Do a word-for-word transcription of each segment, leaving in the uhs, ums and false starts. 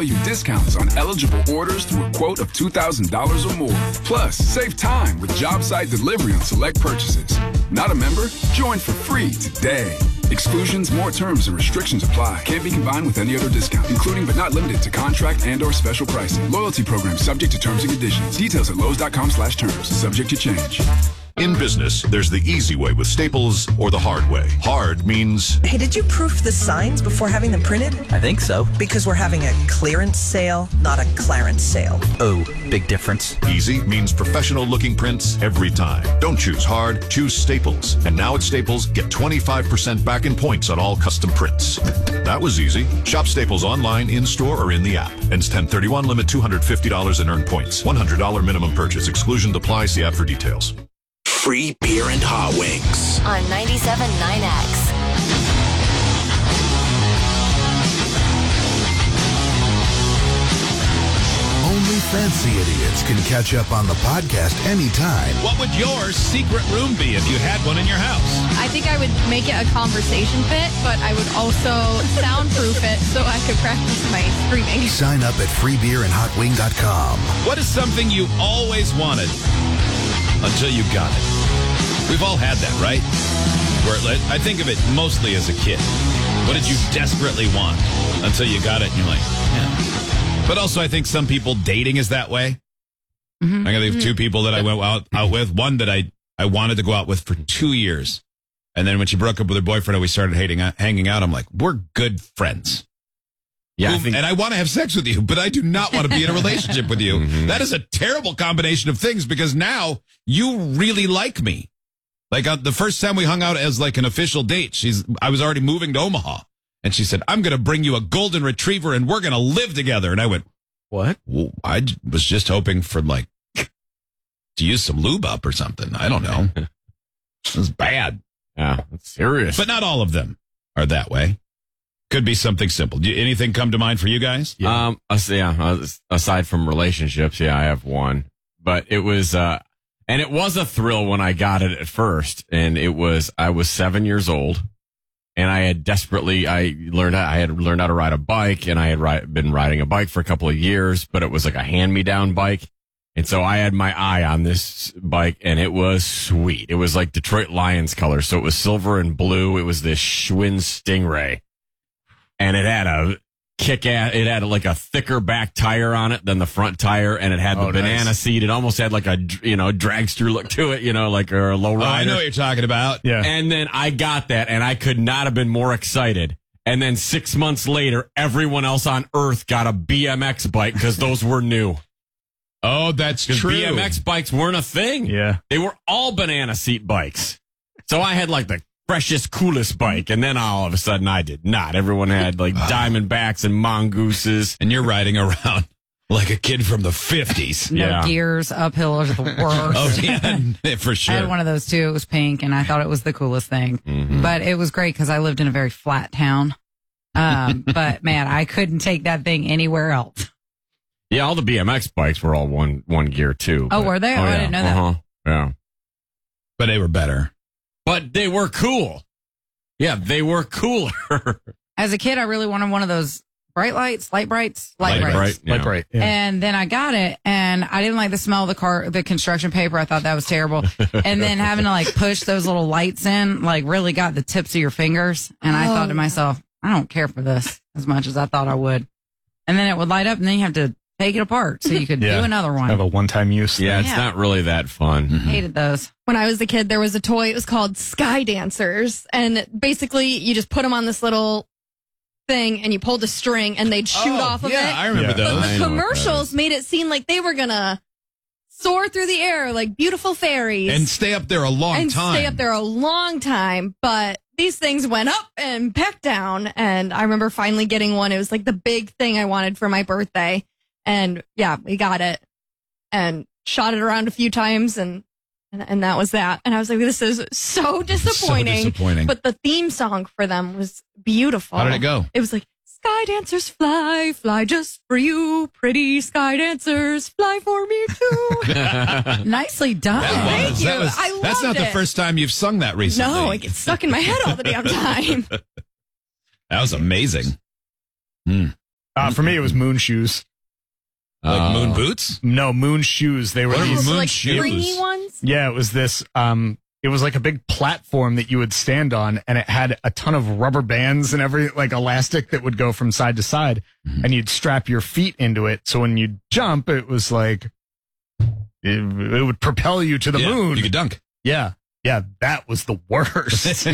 you discounts on eligible orders through a quote of two thousand dollars or more. Plus, save time with job site delivery on select purchases. Not a member? Join for free today. Exclusions, more terms, and restrictions apply. Can't be combined with any other discount, including but not limited to contract and or special pricing. Loyalty program subject to terms and conditions. Details at Lowe's.com slash terms. Subject to change. In business, there's the easy way with Staples or the hard way. Hard means... Hey, did you proof the signs before having them printed? I think so. Because we're having a clearance sale, not a clarence sale. Oh, big difference. Easy means professional-looking prints every time. Don't choose hard, choose Staples. And now at Staples, get twenty-five percent back in points on all custom prints. That was easy. Shop Staples online, in-store, or in the app. Ends ten thirty-one, limit two hundred fifty dollars and earn points. one hundred dollars minimum purchase. Exclusion applies. See app for details. Free beer and hot wings on ninety-seven point nine X. Only fancy idiots can catch up on the podcast anytime. What would your secret room be if you had one in your house? I think I would make it a conversation pit, but I would also soundproof it so I could practice my screaming. Sign up at free beer and hot wing dot com. What is something you always wanted until you got it? We've all had that, right? Where I think of it mostly as a kid. What did you desperately want until you got it and you're like, yeah. But also I think some people dating is that way. Mm-hmm. I got mm-hmm. two people that I went out, out with. One that I, I wanted to go out with for two years. And then when she broke up with her boyfriend and we started hating, hanging out, I'm like, we're good friends. Yeah, Who, I think- and I want to have sex with you, but I do not want to be in a relationship with you. Mm-hmm. That is a terrible combination of things because now you really like me. Like uh, the first time we hung out as like an official date, she's I was already moving to Omaha, and she said, "I'm going to bring you a golden retriever, and we're going to live together." And I went, "What?" Well, I j- was just hoping for like to use some lube up or something. I don't know. It was bad. Yeah, that's serious. But not all of them are that way. Could be something simple. Do you, anything come to mind for you guys? Yeah. Um, yeah. Aside from relationships, yeah, I have one, but it was. Uh, And it was a thrill when I got it at first. And it was, I was seven years old and I had desperately, I learned, I had learned how to ride a bike and I had ri- been riding a bike for a couple of years, but it was like a hand-me-down bike. And so I had my eye on this bike and it was sweet. It was like Detroit Lions color. So it was silver and blue. It was this Schwinn Stingray and it had a kick ass. It had like a thicker back tire on it than the front tire, and it had the oh, banana nice. seat. It almost had like a you know dragster look to it, you know, like a low rider. Oh, I know what you're talking about. Yeah. And then I got that, and I could not have been more excited. And then six months later, everyone else on Earth got a B M X bike because those were new. Oh, that's true. B M X bikes weren't a thing. Yeah, they were all banana seat bikes. So I had like the freshest, coolest bike, and then all of a sudden I did not. Everyone had like Diamondbacks and Mongooses, and you're riding around like a kid from the fifties. No yeah. gears, uphill are the worst. Oh yeah, for sure. I had one of those too. It was pink, and I thought it was the coolest thing. Mm-hmm. But it was great because I lived in a very flat town. Um, but man, I couldn't take that thing anywhere else. Yeah, all the B M X bikes were all one one gear too. Oh, but, were they? Oh, oh, yeah. I didn't know uh-huh. that. Yeah, but they were better. But they were cool. Yeah, they were cooler. As a kid, I really wanted one of those bright lights, light brights, light, light brights. bright, yeah. light bright. Yeah. And then I got it, and I didn't like the smell of the car, the construction paper. I thought that was terrible. And then having to like push those little lights in, like really got the tips of your fingers. And I oh. thought to myself, I don't care for this as much as I thought I would. And then it would light up, and then you have to take it apart so you could yeah. do another one. Have a one-time use. Yeah, thing. it's Yeah. not really that fun. Mm-hmm. Hated those. When I was a kid, there was a toy. It was called Sky Dancers. And basically, you just put them on this little thing and you pulled a string and they'd shoot oh, off of yeah, it. Yeah, I remember Yeah. those. But I the know commercials made it seem like they were going to soar through the air like beautiful fairies. And stay up there a long and time. stay up there a long time. But these things went up and back down. And I remember finally getting one. It was like the big thing I wanted for my birthday. And yeah, we got it and shot it around a few times and, and, and that was that. And I was like, this is so disappointing. So disappointing. But the theme song for them was beautiful. How did it go? It was like, Sky dancers fly, fly just for you. Pretty sky dancers fly for me too. Nicely done. That Thank was, you. that was, I loved that's not it. the first time you've sung that recently. No, it gets stuck in my head all the damn time. That was amazing. Hmm. Uh, for me, it was Moon shoes. Like Oh. moon boots? No, Moon shoes. They were What are these. moon like shoes? stringy ones. Yeah, it was this. Um, it was like a big platform that you would stand on, and it had a ton of rubber bands and every like elastic that would go from side to side, Mm-hmm. and you'd strap your feet into it. So when you jump, it was like it, it would propel you to the Yeah, moon. You could dunk. Yeah, yeah, that was the worst.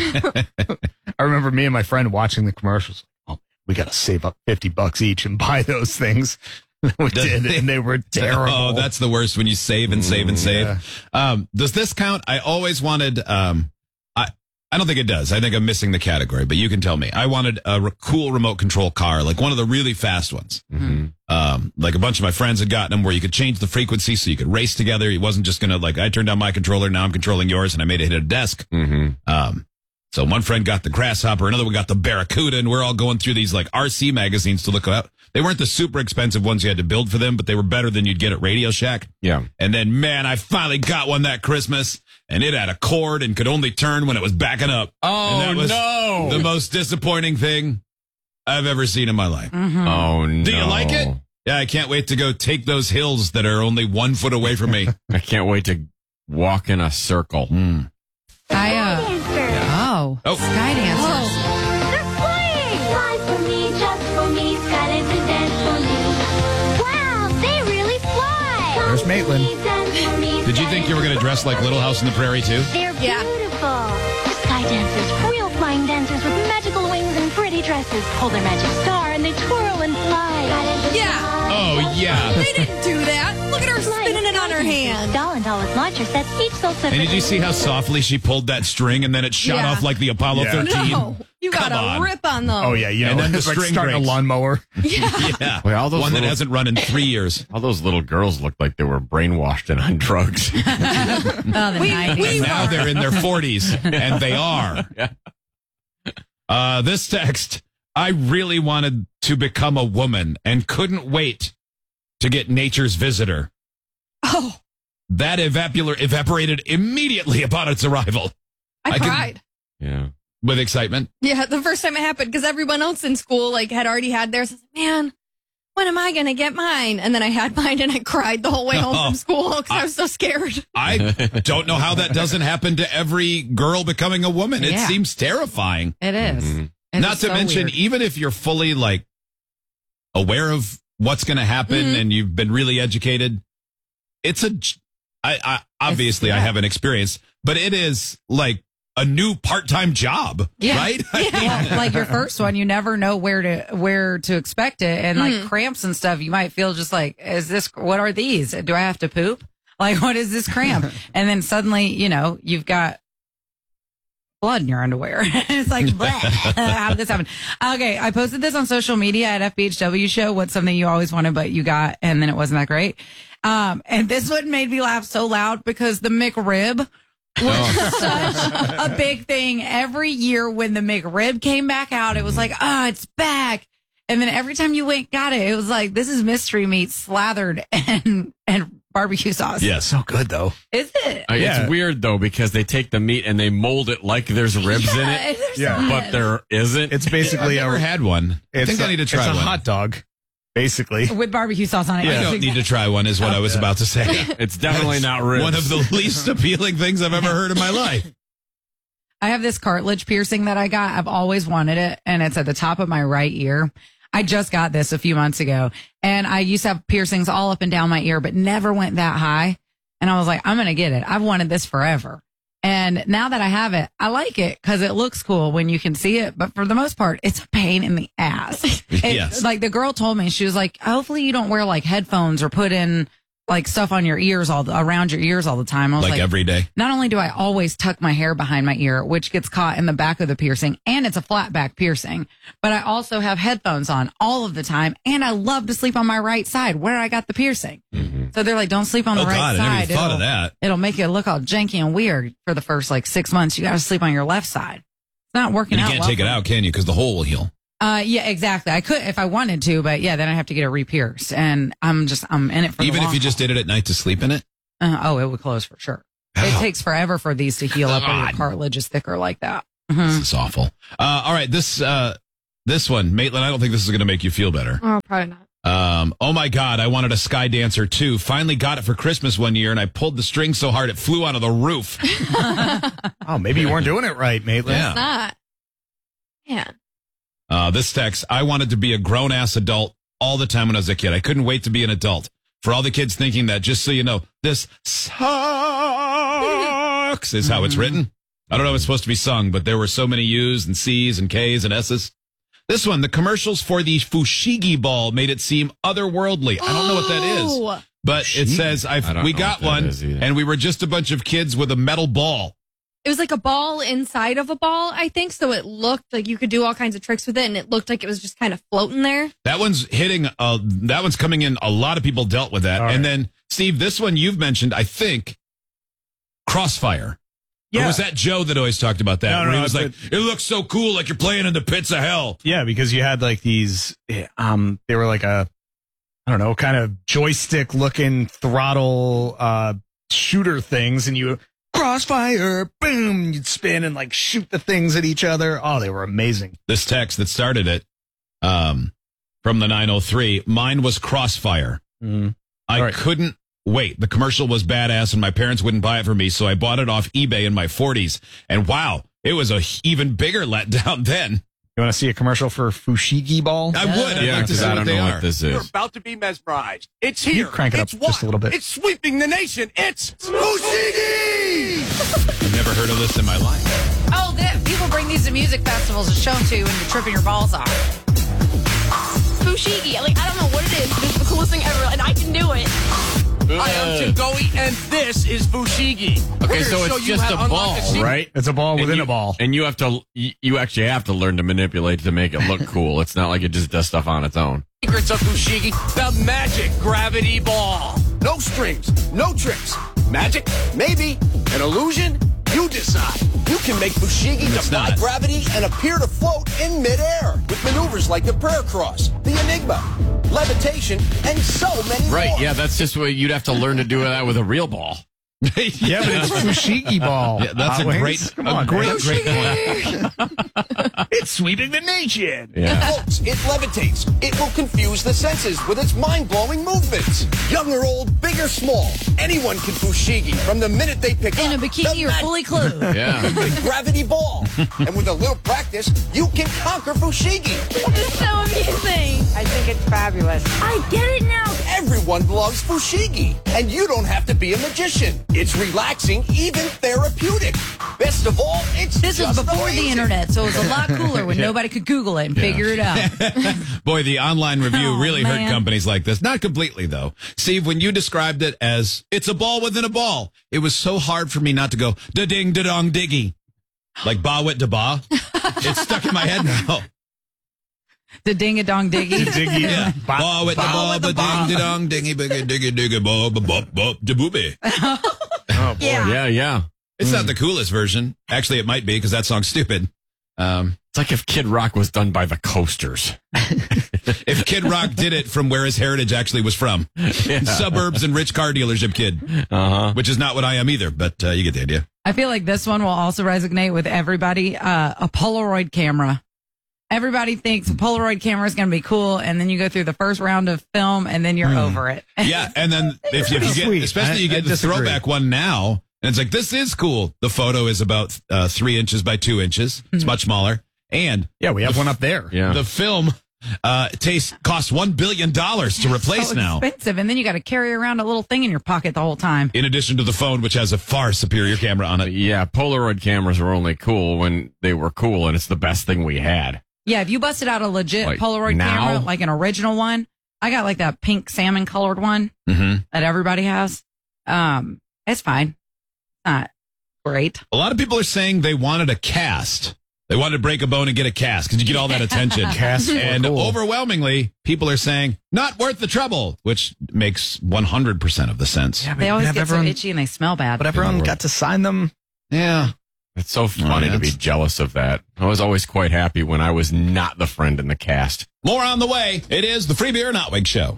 I remember me and my friend watching the commercials. Oh, we got to save up fifty bucks each and buy those things. We did, and they were terrible. Oh, that's the worst when you save and save and save. yeah. Um, does this count? I always wanted, um, I, I don't think it does. I think I'm missing the category, but you can tell me. I wanted a re- cool remote control car, like one of the really fast ones. Mm-hmm. Um, like a bunch of my friends had gotten them where you could change the frequency so you could race together. It wasn't just going to like, I turned down my controller. Now I'm controlling yours and I made it hit a desk. Mm-hmm. Um, so one friend got the Grasshopper, another one got the Barracuda, and we're all going through these like R C magazines to look out. They weren't the super expensive ones you had to build for them, but they were better than you'd get at Radio Shack. Yeah. And then, man, I finally got one that Christmas, and it had a cord and could only turn when it was backing up. Oh, and that was no. the most disappointing thing I've ever seen in my life. Mm-hmm. Oh, no. Do you like it? Yeah, I can't wait to go take those hills that are only one foot away from me. I can't wait to walk in a circle. Mm. I, uh, oh, Oh. sky dancers. They're flying! Fly for me, just for me, skylands and dance for me. Wow, they really fly! There's Maitland. Did you think you were going to dress like Little House on the Prairie, too? They're Yeah. beautiful. Sky dancers, real flying dancers with magical wings and pretty dresses. Hold their magic star and they twirl and fly. Yeah. Oh, yeah. They didn't do that. Look at her spinning it on her hand. Doll and Dollars launcher sets each sold separately. And did you see how softly she pulled that string and then it shot Yeah. off like the Apollo Yeah. thirteen? No, you got Come a on. rip on those. Oh yeah, you know, And then the it's like string starting breaks. a lawnmower. Yeah. Wait, all those One that little- hasn't run in three years. All those little girls looked like they were brainwashed and on drugs. Oh, the We- nineties. we- And now they're in their forties, and they are. Uh, this text, I really wanted to become a woman and couldn't wait to get Nature's Visitor. Oh, That evapor- evaporated immediately upon its arrival I, I could- cried. Yeah. with excitement. Yeah, the first time it happened because everyone else in school like had already had theirs. I was like, man, when am I gonna get mine? And then I had mine and I cried the whole way home Oh, from school because I, I- was so scared. I don't know how that doesn't happen to every girl becoming a woman. It Yeah. seems terrifying. It is. Mhm. It Not is to so mention, weird. even if you're fully like aware of what's going to happen Mhm. and you've been really educated, it's a. j- I, I obviously I yeah. haven't experienced, but it is like a new part-time job, Yeah. right? I mean, Well, like your first one, you never know where to where to expect it, and like Mhm. cramps and stuff. You might feel just like, is this? What are these? Do I have to poop? Like, what is this cramp? And then suddenly, you know, you've got blood in your underwear. It's like, bleh. How did this happen? Okay, I posted this on social media at F B H W show. What's something you always wanted but you got, and then it wasn't that great. Um, and this one made me laugh so loud because the McRib was such a big thing every year when the McRib came back out. It was like, oh, it's back. And then every time you went, got it, it was like, this is mystery meat slathered and, and barbecue sauce. yes. So good though. Is it? Uh, Yeah. It's weird though because they take the meat and they mold it like there's ribs in Yeah, it, there's Yeah. not. but there isn't. It's basically I've never a. had one. I It's think a, I need to try it's a one. hot dog, basically. With barbecue sauce on it. I don't need to try one, is what I was about to say. It's definitely not ribs. One of the least appealing things I've ever heard in my life. I have this cartilage piercing that I got. I've always wanted it, and it's at the top of my right ear. I just got this a few months ago, and I used to have piercings all up and down my ear, but never went that high. And I was like, I'm going to get it. I've wanted this forever. And now that I have it, I like it because it looks cool when you can see it. But for the most part, it's a pain in the ass. It- Yes. Like the girl told me, she was like, hopefully you don't wear like headphones or put in like stuff on your ears all the, around your ears all the time. I was Like, like, every day. not only do I always tuck my hair behind my ear, which gets caught in the back of the piercing, and it's a flat back piercing, but I also have headphones on all of the time, and I love to sleep on my right side where I got the piercing. So they're like, don't sleep on the Oh, right God, I never side. even thought of It'll- that. It'll make you look all janky and weird for the first like six months. You got to sleep on your left side. It's not working And you out. can't well take it for me. out, can you? Because the hole will heal. Uh, yeah, exactly. I could if I wanted to, but yeah, then I have to get it re-pierced, and I'm just I'm in it for the Even if long you just did it at night to sleep in it? Uh, oh, it would close for sure. It Oh. takes forever for these to heal up when your God. cartilage is thicker like that. Mhm. This is awful. Uh, all right, this uh, This one, Maitland, I don't think this is going to make you feel better. Oh, probably not. Um, oh my God, I wanted a Sky Dancer too. Finally got it for Christmas one year, and I pulled the string so hard it flew out of the roof. Oh, maybe you weren't doing it right, Maitland. Yeah. It's not. Man. Uh, this text, I wanted to be a grown-ass adult all the time when I was a kid. I couldn't wait to be an adult. For all the kids thinking that, just so you know, this sucks is how it's written. I don't know if it's supposed to be sung, but there were so many U's and C's and K's and S's. This one, the commercials for the Fushigi ball made it seem otherworldly. I don't know what that Oh. is, but it says I've, I don't we know got what that one, is either. and we were just a bunch of kids with a metal ball. It was like a ball inside of a ball, I think. So it looked like you could do all kinds of tricks with it, and it looked like it was just kind of floating there. That one's hitting. Uh, that one's coming in. A lot of people dealt with that. All right. And then, Steve, this one you've mentioned, I think, Crossfire. Yeah. Or was that Joe that always talked about that? No, where no, he was it's like, it looks so cool, like you're playing in the pits of hell. Yeah, because you had like these, um, they were like a, I don't know, kind of joystick looking throttle uh, shooter things, and you crossfire, boom, you'd spin and like shoot the things at each other. Oh, they were amazing. This text that started it um, from the nine oh three, mine was Crossfire. Mm. I Right. couldn't wait. The commercial was badass, and my parents wouldn't buy it for me, so I bought it off eBay in my forties. And wow, it was a even bigger letdown then. You want to see a commercial for Fushigi ball? I would. I'd Yeah, like to because see I what don't they know are. what this You're is. about to be mesmerized. It's Can you here. crank it up it's what? just a little bit? It's sweeping the nation. It's Fushigi! I've never heard of this in my life. Oh, that, people bring these to music festivals and show them to you when you're tripping your balls off. Fushigi. Like, I don't know what it is, but it's the coolest thing ever, and I can do it. I am Chingoi, and this is Fushigi. Okay, We're so gonna show it's you just how a to unlock ball, the secret- right? It's a ball And within you- a ball. And you have to, you you actually have to learn to manipulate to make it look cool. It's not like it just does stuff on its own. Secrets of Fushigi, the magic gravity ball. No strings, no tricks. Magic? Maybe. An illusion? You decide. You can make Fushigi It's defy not. gravity and appear to float in midair with maneuvers like the prayer cross, the enigma, levitation, and so many Right, more. yeah, that's just what you'd have to learn to do that with a real ball. Yeah, but it's Fushigi ball. Yeah, that's Hot a Wings. great, Come a on, great, man. great point. It's sweeping the nation. Yeah. Folks, it levitates. It will confuse the senses with its mind-blowing movements. Young or old, big or small, anyone can Fushigi from the minute they pick In up a bikini the or mag- fully clothed. Yeah. the gravity ball. And with a little practice, you can conquer Fushigi. It's so amusing. I think it's fabulous. I get it now. Everyone loves Fushigi, and you don't have to be a magician. It's relaxing, even therapeutic. Best of all, it's This was just before amazing. the internet, so it was a lot cooler when Yeah. nobody could Google it and figure it out. Boy, the online review Oh, really hurt man. companies like this. Not completely, though. Steve, when you described it as it's a ball within a ball, it was so hard for me not to go da ding da dong diggy. Like ba wit da ba. It's stuck in my head now. The ding a dong diggy. Diggy. Yeah. Ba- Ba wit da ba ba with ba the ba. ding da dong dingy biggy diggy diggy ba ba ba ba da boobie. Oh, boy. Yeah. Yeah, yeah. It's not the coolest version. Actually, it might be because that song's stupid. Um, It's like if Kid Rock was done by the Coasters. if Kid Rock did it from where his heritage actually was from, suburbs and rich car dealership kid, Uh-huh. which is not what I am either, but uh, you get the idea. I feel like this one will also resonate with everybody. Uh, a Polaroid camera. Everybody thinks a Polaroid camera is going to be cool, and then you go through the first round of film, and then you're over it. Yeah, and then if, if you get, Sweet. especially you I- I get the disagree. throwback one now, and it's like, this is cool. The photo is about uh, three inches by two inches. It's much smaller. And Yeah, we have the, one up there. Yeah. the film uh, taste costs one billion dollars to replace so now. expensive, and then you got to carry around a little thing in your pocket the whole time. In addition to the phone, which has a far superior camera on it. Yeah, Polaroid cameras were only cool when they were cool, and it's the best thing we had. Yeah, if you busted out a legit Like, Polaroid now? camera, like an original one, I got like that pink salmon colored one Mm-hmm. that everybody has. Um, it's fine. It's not great. A lot of people are saying they wanted a cast. They wanted to break a bone and get a cast because you get all that attention. Casts were And cool. overwhelmingly, people are saying, not worth the trouble, which makes one hundred percent of the sense. Yeah, but They always have get everyone, so itchy and they smell bad. But everyone got to sign them. Yeah. It's so funny Oh, to be that's- jealous of that. I was always quite happy when I was not the friend in the cast. More on the way. It is the Free Beer and Hot Wing Show.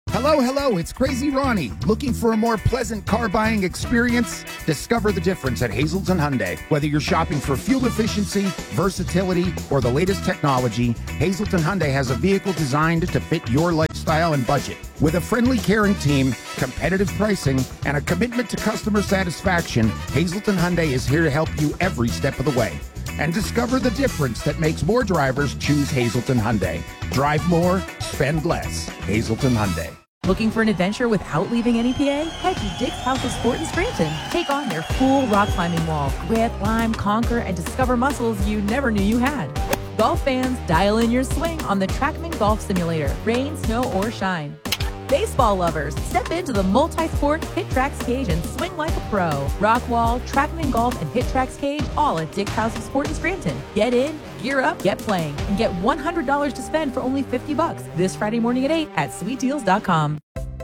Hello, hello, it's Crazy Ronnie. Looking for a more pleasant car buying experience? Discover the difference at Hazleton Hyundai. Whether you're shopping for fuel efficiency, versatility, or the latest technology, Hazleton Hyundai has a vehicle designed to fit your lifestyle and budget. With a friendly, caring team, competitive pricing, and a commitment to customer satisfaction, Hazleton Hyundai is here to help you every step of the way. And discover the difference that makes more drivers choose Hazleton Hyundai. Drive more, spend less. Hazleton Hyundai. Looking for an adventure without leaving N E P A? Head to Dick's House of Sport in Scranton. Take on their full rock climbing wall, grip, climb, conquer, and discover muscles you never knew you had. Golf fans, dial in your swing on the TrackMan Golf Simulator, rain, snow, or shine. Baseball lovers, step into the multi-sport Hit Tracks cage and swing like a pro. Rock wall, TrackMan Golf, and Hit Tracks cage, all at Dick's House of Sport in Scranton. Get in, gear up, get playing, and get one hundred dollars to spend for only fifty bucks this Friday morning at eight at sweet deals dot com.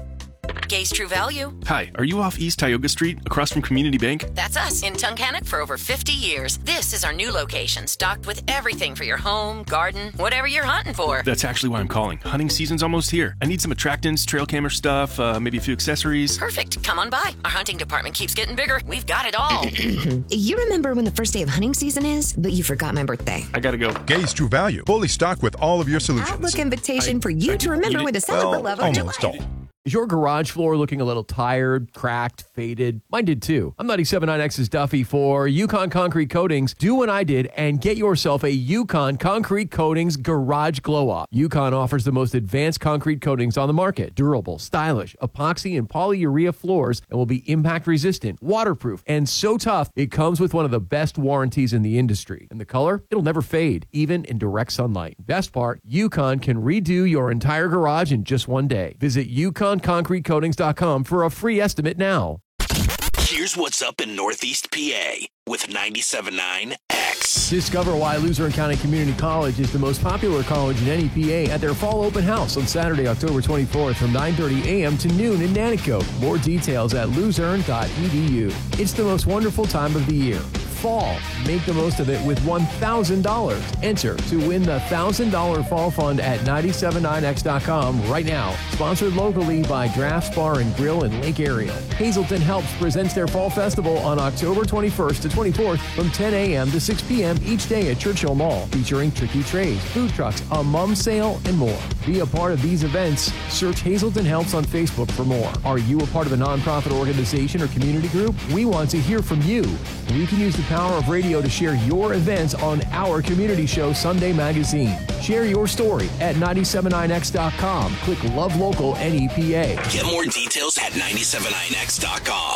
Gay's True Value. Hi, are you off East Tioga Street, across from Community Bank? That's us in Tunkhannock for over fifty years. This is our new location, stocked with everything for your home, garden, whatever you're hunting for. That's actually why I'm calling. Hunting season's almost here. I need some attractants, trail camera stuff, uh, maybe a few accessories. Perfect. Come on by. Our hunting department keeps getting bigger. We've got it all. You remember when the first day of hunting season is, but you forgot my birthday. I gotta go. Gay's True Value, fully stocked with all of your solutions. Outlook invitation I, for you I, to remember you when did, December well, eleventh. almost all. Is your garage floor looking a little tired, cracked, faded? Mine did too. I'm ninety-seven point nine X's Duffy for Yukon Concrete Coatings. Do what I did and get yourself a Yukon Concrete Coatings Garage Glow Up. Yukon offers the most advanced concrete coatings on the market. Durable, stylish, epoxy and polyurea floors, and will be impact resistant, waterproof, and so tough it comes with one of the best warranties in the industry. And the color? It'll never fade, even in direct sunlight. Best part, Yukon can redo your entire garage in just one day. Visit Yukon concrete coatings dot com for a free estimate now. Here's what's up in Northeast P A with ninety-seven point nine X. Discover why Luzerne County Community College is the most popular college in N E P A at their fall open house on Saturday, October twenty-fourth from nine thirty a.m. to noon in Nanticoke. More details at luzerne dot e d u. It's the most wonderful time of the year. Fall. Make the most of it with one thousand dollars. Enter to win the one thousand dollars Fall Fund at ninety-seven point nine x dot com right now. Sponsored locally by Drafts Bar and Grill in Lake Ariel. Hazleton Helps presents their Fall Festival on October twenty-first to twenty-fourth from ten a.m. to six p.m. each day at Churchill Mall, featuring tricky trays, food trucks, a mum sale, and more. Be a part of these events. Search Hazleton Helps on Facebook for more. Are you a part of a nonprofit organization or community group? We want to hear from you. We can use the power of radio to share your events on our community show, Sunday Magazine. Share your story at ninety-seven point nine x dot com. Click Love Local N E P A. Get more details at ninety-seven point nine x dot com.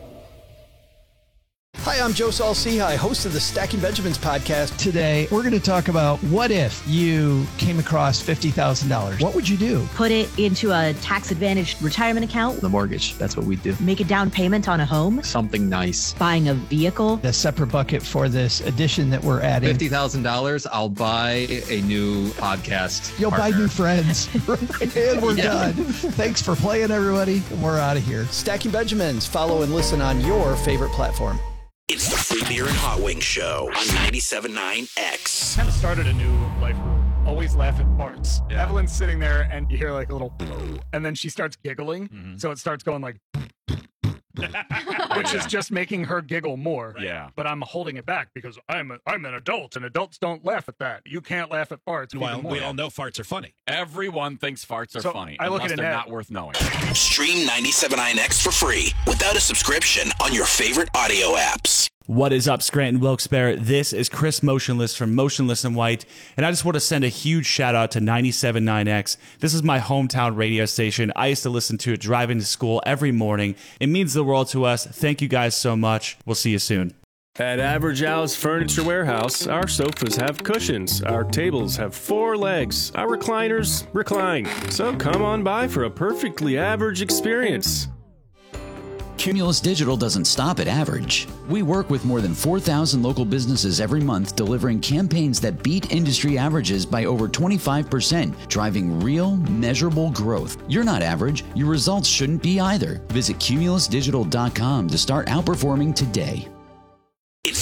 Hi, I'm Joe Saul-Sehy, host of the Stacking Benjamins podcast. Today, we're going to talk about what if you came across fifty thousand dollars? What would you do? Put it into a tax-advantaged retirement account. The mortgage, that's what we do. Make a down payment on a home. Something nice. Buying a vehicle. A separate bucket for this addition that we're adding. fifty thousand dollars, I'll buy a new podcast You'll partner. buy new friends. And we're Yeah. done. Thanks for playing, everybody. We're out of here. Stacking Benjamins. Follow and listen on your favorite platform. It's the Free Beer and Hot Wings Show on ninety-seven point nine X. Kind of started a new life rule. Always laugh at farts. Yeah. Evelyn's sitting there and you hear like a little, and then she starts giggling. Mm-hmm. So it starts going like, which is just making her giggle more. Right. Yeah. But I'm holding it back because I'm a, I'm an adult and adults don't laugh at that. You can't laugh at farts. Well, we all know farts are funny. Everyone thinks farts are So, funny. I look unless at they're Annette. not worth knowing. Stream ninety-seven point nine X for free without a subscription on your favorite audio apps. What is up, Scranton Wilkes-Barre? This is Chris Motionless from Motionless and White, and I just want to send a huge shout out to ninety-seven point nine X. This is my hometown radio station. I used to listen to it driving to school every morning. It means the world to us. Thank you guys so much. We'll see you soon. At Average Al's Furniture Warehouse, our sofas have cushions, our tables have four legs, our recliners recline. So come on by for a perfectly average experience. Cumulus Digital doesn't stop at average. We work with more than four thousand local businesses every month, delivering campaigns that beat industry averages by over twenty-five percent, driving real, measurable growth. You're not average. Your results shouldn't be either. Visit cumulus digital dot com to start outperforming today. It's the Free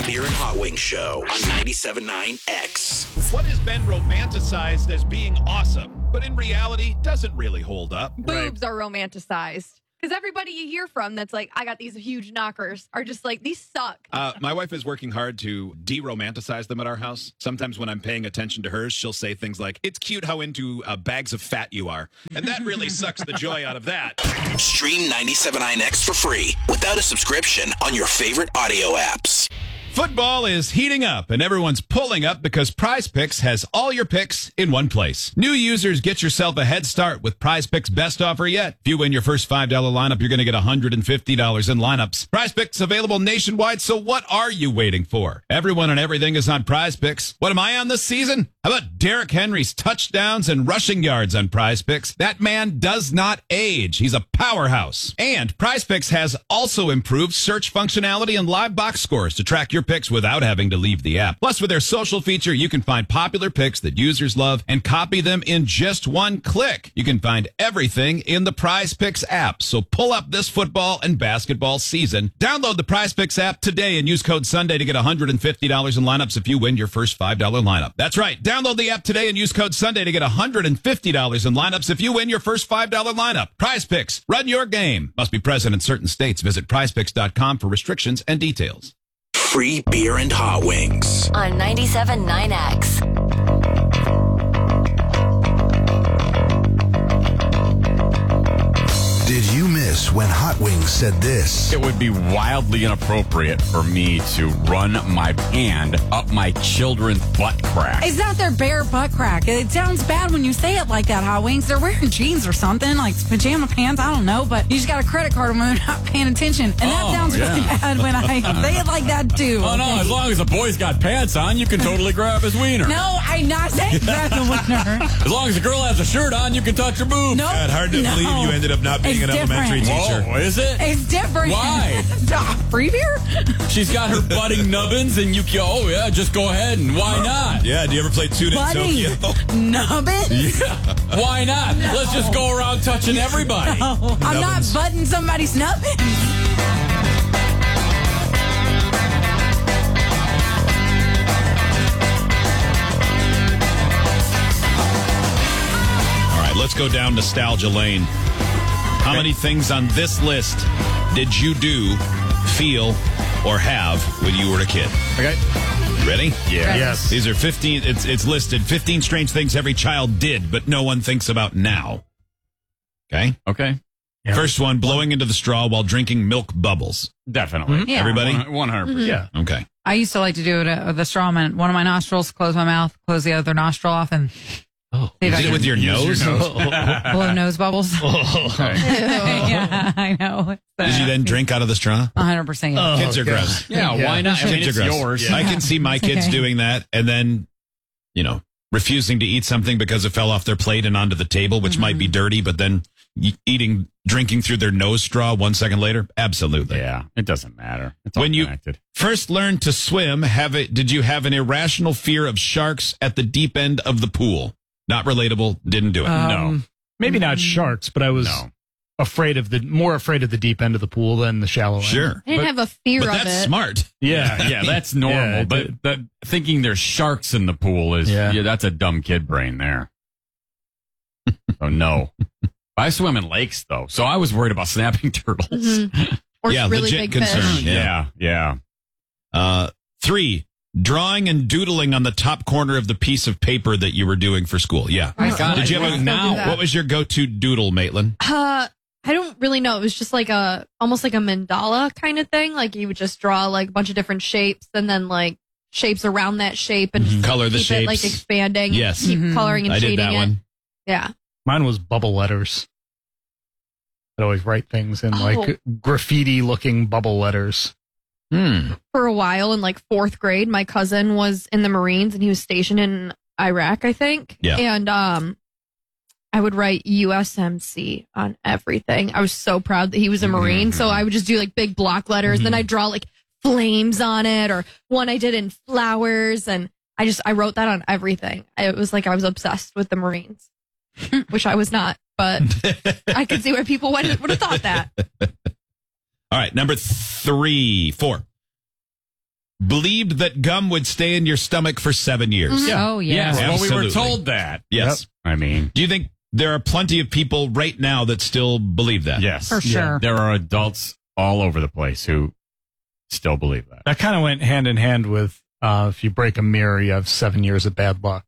Beer and Hot Wings Show on ninety-seven point nine X. What has been romanticized as being awesome, but in reality doesn't really hold up. Boobs are romanticized. Because everybody you hear from that's like, I got these huge knockers, are just like, these suck. Uh, my wife is working hard to de-romanticize them at our house. Sometimes when I'm paying attention to hers, she'll say things like, it's cute how into uh, bags of fat you are. And that really sucks the joy out of that. Stream ninety-seven point nine X for free without a subscription on your favorite audio apps. Football is heating up, and everyone's pulling up because Prize Picks has all your picks in one place. New users, get yourself a head start with Prize Picks' best offer yet. If you win your first five dollar lineup, you're going to get one hundred fifty dollars in lineups. Prize Picks available nationwide, so what are you waiting for? Everyone and everything is on Prize Picks. What am I on this season? How about Derrick Henry's touchdowns and rushing yards on Prize Picks? That man does not age. He's a powerhouse. And Prize Picks has also improved search functionality and live box scores to track your picks without having to leave the app. Plus, with their social feature, you can find popular picks that users love and copy them in just one click. You can find everything in the Prize Picks app. So pull up this football and basketball season. Download the Prize Picks app today and use code Sunday to get one hundred fifty dollars in lineups if you win your first five dollar lineup. That's right. Download the app today and use code Sunday to get one hundred fifty dollars in lineups if you win your first five dollar lineup. Prize Picks. Run your game. Must be present in certain states. Visit prize picks dot com for restrictions and details. Free beer and hot wings on ninety-seven point nine X. Did you miss when Hot Wings said this? It would be wildly inappropriate for me to run my hand up my children's butt crack. It's not their bare butt crack. It sounds bad when you say it like that, Hot Wings. They're wearing jeans or something, like pajama pants, I don't know, but you just got a credit card when they're not paying attention. And that Oh, sounds yeah. really bad when I say it like that, too. Oh, no, as long as the boy's got pants on, you can totally grab his wiener. No, I'm not saying grab the wiener. As long as the girl has a shirt on, you can touch her boob. Nope. God, hard to No. believe you ended up not being It's an elementary different. teacher. Whoa, is it? It's different. Why? Free beer? She's got her budding nubbins, and you can, oh, yeah, just go ahead, and why not? Yeah, do you ever play Tune in Buddy. Tokyo? Nubbins? Yeah. Why not? No. Let's just go around touching everybody. No, I'm not Nubbins. butting somebody's nubbins. All right, let's go down nostalgia lane. How many things on this list did you do, feel, or have when you were a kid? Okay. Ready? Yeah. Ready. Yes. These are fifteen. It's it's listed fifteen strange things every child did, but no one thinks about now. Okay. Okay. Yeah. First one: blowing into the straw while drinking milk bubbles. Definitely. Yeah. Everybody. One hundred percent. Yeah. Okay. I used to like to do it uh, with the straw man. One of my nostrils, close my mouth, close the other nostril off, and Oh, See you if I did it can with your use nose? your nose. blow nose bubbles. Yeah, I know. Did you then drink out of the straw? one hundred percent. Oh, Kids are God. gross. Yeah, why not? I mean, Kids it's are gross. yours. I can see my It's kids okay. doing that and then, you know, refusing to eat something because it fell off their plate and onto the table, which might be dirty, but then y- eating, drinking through their nose straw one second later. Absolutely. Yeah, it doesn't matter. It's all When you connected. first learned to swim, have it, did you have an irrational fear of sharks at the deep end of the pool? Not relatable. Didn't do it. Um, no. Maybe not sharks, but I was No. afraid of the more afraid of the deep end of the pool than the shallow end. Sure. I didn't have a fear But of that's it. smart. Yeah. Yeah, that's normal. Yeah, but it- but thinking there's sharks in the pool is yeah. Yeah. that's a dumb kid brain there. Oh no. I swim in lakes though, so I was worried about snapping turtles. Mhm. Or Yeah, really legit big concern. fish. Yeah, yeah. Uh, three, drawing and doodling on the top corner of the piece of paper that you were doing for school. Yeah. I God, Did you I have a, still do that. what was your go-to doodle, Maitland? Uh, I don't really know. It was just like a almost like a mandala kind of thing. Like you would just draw like a bunch of different shapes and then like shapes around that shape and just Color the keep it like shapes. expanding. Yes. Keep Mhm. coloring and I did shading that it. one. Yeah. Mine was bubble letters. I'd always write things in Oh. like graffiti looking bubble letters. Hmm. For a while in like fourth grade, my cousin was in the Marines and he was stationed in Iraq, I think. Yeah. And um, I would write U S M C on everything. I was so proud that he was a Marine. So I would just do like big block letters. Then I'd draw like flames on it, or one I did in flowers. And I just, I wrote that on everything. It was like I was obsessed with the Marines, which I was not, but I could see where people would would have thought that. All right, number three, four. believed that gum would stay in your stomach for seven years. Mhm. Yeah. Oh, yeah. Yes, well, we were Absolutely. told that. Yes. I mean, do you think there are plenty of people right now that still believe that? yes. For sure. There are adults all over the place who still believe that. That kind of went hand in hand with uh, if you break a mirror, you have seven years of bad luck.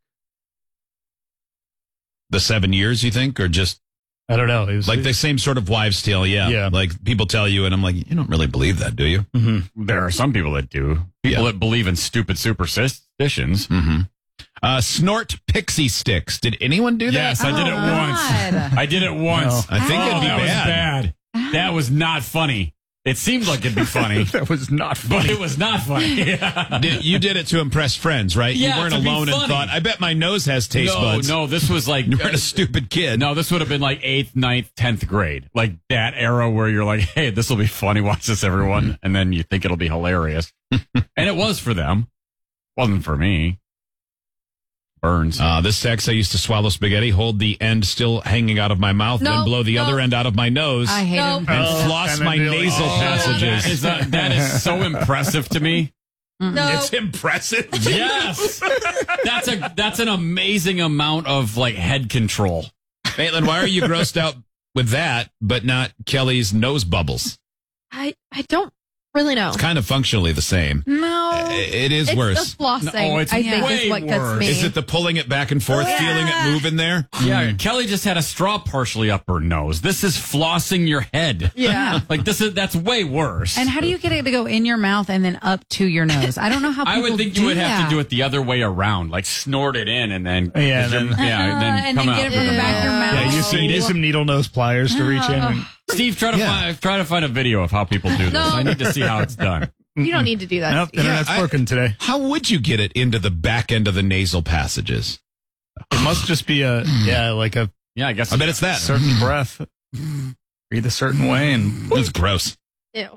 The seven years, you think, or just I don't know. It was like the same sort of wives' tale. Yeah, Yeah. Like people tell you, and I'm like, you don't really believe that, do you? Mm-hmm. There are some people that do. People Yeah. that believe in stupid superstitions. Mm-hmm. Uh, snort pixie sticks. Did anyone do that? Yes, I did it Oh, once. God. I did it once. I think oh, it'd be that bad. was bad. That was not funny. It seemed like it'd be funny, That was not but funny. it was not funny. Yeah. Did, you did it to impress friends, right? Yeah, you weren't to be alone and funny. thought, I bet my nose has taste no, buds. no, this was like You weren't a stupid kid. No, this would have been like eighth, ninth, tenth grade, like that era where you're like, "Hey, this will be funny. Watch this, everyone," and then you think it'll be hilarious, and it was for them. Wasn't for me. Burns. Uh, this text, I used to swallow spaghetti, hold the end still hanging out of my mouth, No, then blow the no. other end out of my nose, I hate No. him. and Oh, floss and my then do- nasal Oh, passages. That is, uh, that is so impressive to me. No. It's impressive. Yes, that's a that's an amazing amount of like head control. Maitland, why are you grossed out with that, but not Kelly's nose bubbles? I, I don't really know. It's kind of functionally the same. No. It is it's worse. the flossing, No, it's I think, way is what gets worse. me. Is it the pulling it back and forth, Yeah. feeling it move in there? Yeah, Kelly just had a straw partially up her nose. This is flossing your head. Yeah. like this is that's way worse. And how do you get it to go in your mouth and then up to your nose? I don't know how people I would think do you would that. have to do it the other way around, like snort it in and then Yeah, 'cause you're- then- yeah, and then Uh, and come then out get it with from the the back of your mouth. Yeah, use some, use some needle nose pliers to reach in. And, Steve, try to Yeah. find try to find a video of how people do this. No. I need to see how it's done. You don't need to do that. nope, Steve. internet's I- broken today. How would you get it into the back end of the nasal passages? It must just be a yeah, like a Yeah, I guess I bet it's that. certain breath. Breathe a certain way, and It's gross. Ew.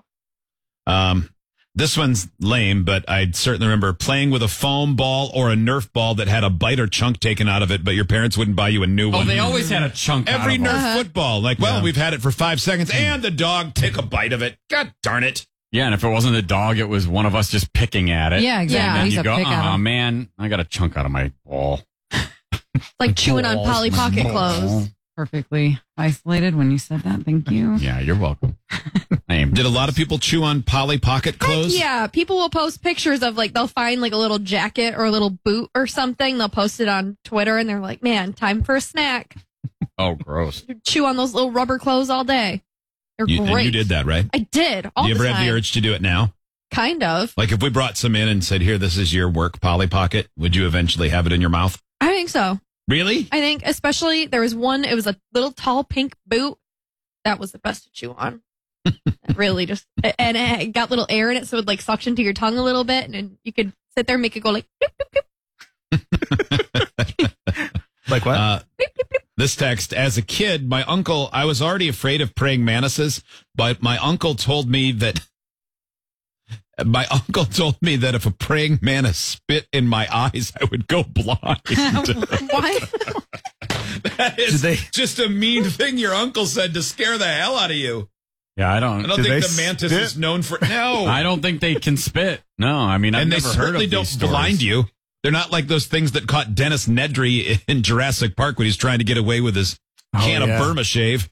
Um, this one's lame, but I certainly remember playing with a foam ball or a Nerf ball that had a bite or chunk taken out of it, but your parents wouldn't buy you a new Oh, one. they always had a chunk out Every of Nerf them. Uh-huh. football, like, well, Yeah. we've had it for five seconds, and the dog take a bite of it. God darn it! Yeah, and if it wasn't the dog, it was one of us just picking at it. Yeah, exactly. And then He's you a go, pick at oh him. man, I got a chunk out of my ball. Like chewing on Polly Pocket clothes. Perfectly isolated when you said that. Thank you. Yeah, you're welcome. I am. Did a lot of people chew on Polly Pocket clothes? Yeah, people will post pictures of like they'll find like a little jacket or a little boot or something. They'll post it on Twitter and they're like, "Man, time for a snack." Oh, gross. Chew on those little rubber clothes all day. They're You, and great. you did that, right? I did. All Do you the ever have time. the urge to do it now? Kind of. Like if we brought some in and said, "Here, this is your work Polly Pocket," would you eventually have it in your mouth? I think so. Really? I think especially there was one. It was a little tall pink boot. That was the best to chew on. It really just and it got little air in it, so it would like suction to your tongue a little bit, and then you could sit there and make it go like. like what? Uh, this text, as a kid, my uncle, I was already afraid of praying mantises, but my uncle told me that my uncle told me that if a praying mantis spit in my eyes, I would go blind. Why? That is Did they- just a mean thing your uncle said to scare the hell out of you. Yeah, I don't. I don't Do think they the mantis spit? is known for no. I don't think they can spit. No, I mean, I've and they never heard certainly of don't these stories. blind you. They're not like those things that caught Dennis Nedry in Jurassic Park when he's trying to get away with his Oh, can yeah. of Burma shave.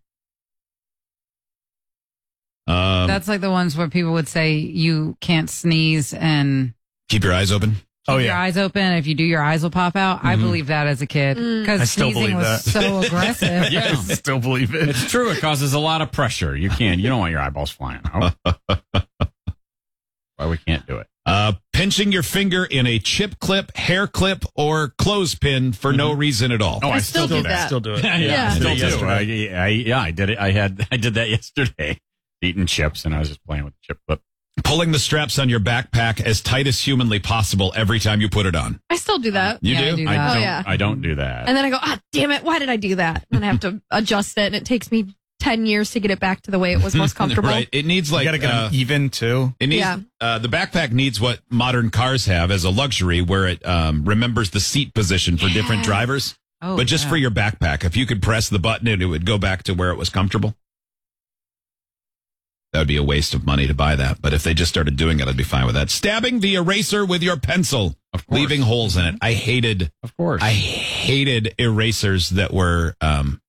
Um, That's like the ones where people would say you can't sneeze and keep your eyes open. Oh keep your yeah. eyes open. If you do, your eyes will pop out. I Mhm. believe that as a kid Mm. because I still sneezing believe was that. so aggressive. Yeah. I still believe it. It's true. It causes a lot of pressure. You can't. You don't want your eyeballs flying out. Why we can't do it? Uh, pinching your finger in a chip clip, hair clip, or clothespin for no reason at all. Oh, I, I still do that. Still do it. Yeah, Yeah. I Still still do. do. I, I, yeah, I did it. I had. I did that yesterday. Eating chips, and I was just playing with the chip clip. Pulling the straps on your backpack as tight as humanly possible every time you put it on. I still do that. You Yeah, I do? do I that. Oh, don't. yeah. I don't do that. And then I go, ah, damn it, why did I do that? And I have to adjust it, and it takes me ten years to get it back to the way it was most comfortable. Right. It needs like you gotta get uh, them even too. It needs Yeah. uh, the backpack needs what modern cars have as a luxury, where it um, remembers the seat position for different drivers. Oh, but just yeah. for your backpack, if you could press the button, it, it would go back to where it was comfortable. that would be a waste of money to buy that. But if they just started doing it, I'd be fine with that. Stabbing the eraser with your pencil, of course. Leaving holes in it. I hated, of course, I hated erasers that were um,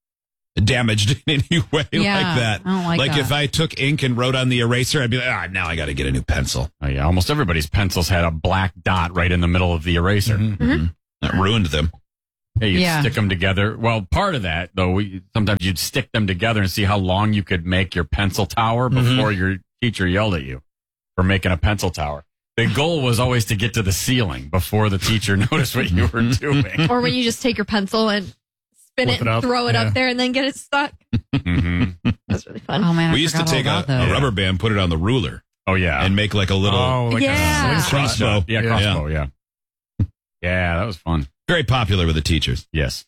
damaged in any way Yeah, like that. I don't like like that. if I took ink and wrote on the eraser, I'd be like, ah, now I got to get a new pencil. Oh yeah, almost everybody's pencils had a black dot right in the middle of the eraser. Mm-hmm. Mm-hmm. That ruined them. Hey, you'd Yeah. stick them together. Well, part of that, though, we, sometimes you'd stick them together and see how long you could make your pencil tower before Mm-hmm. your teacher yelled at you for making a pencil tower. The goal was always to get to the ceiling before the teacher noticed what you were doing. Or when you just take your pencil and spin Flip it it and up, throw it yeah. up there and then get it stuck. Mm-hmm. That's really fun. Oh man, I we used to forgot all take a, about those. a rubber band, put it on the ruler, Oh, yeah. and make like a little Oh, like Yeah. a slingshot. crossbow. yeah, crossbow, yeah. Yeah, that was fun. Very popular with the teachers. Yes.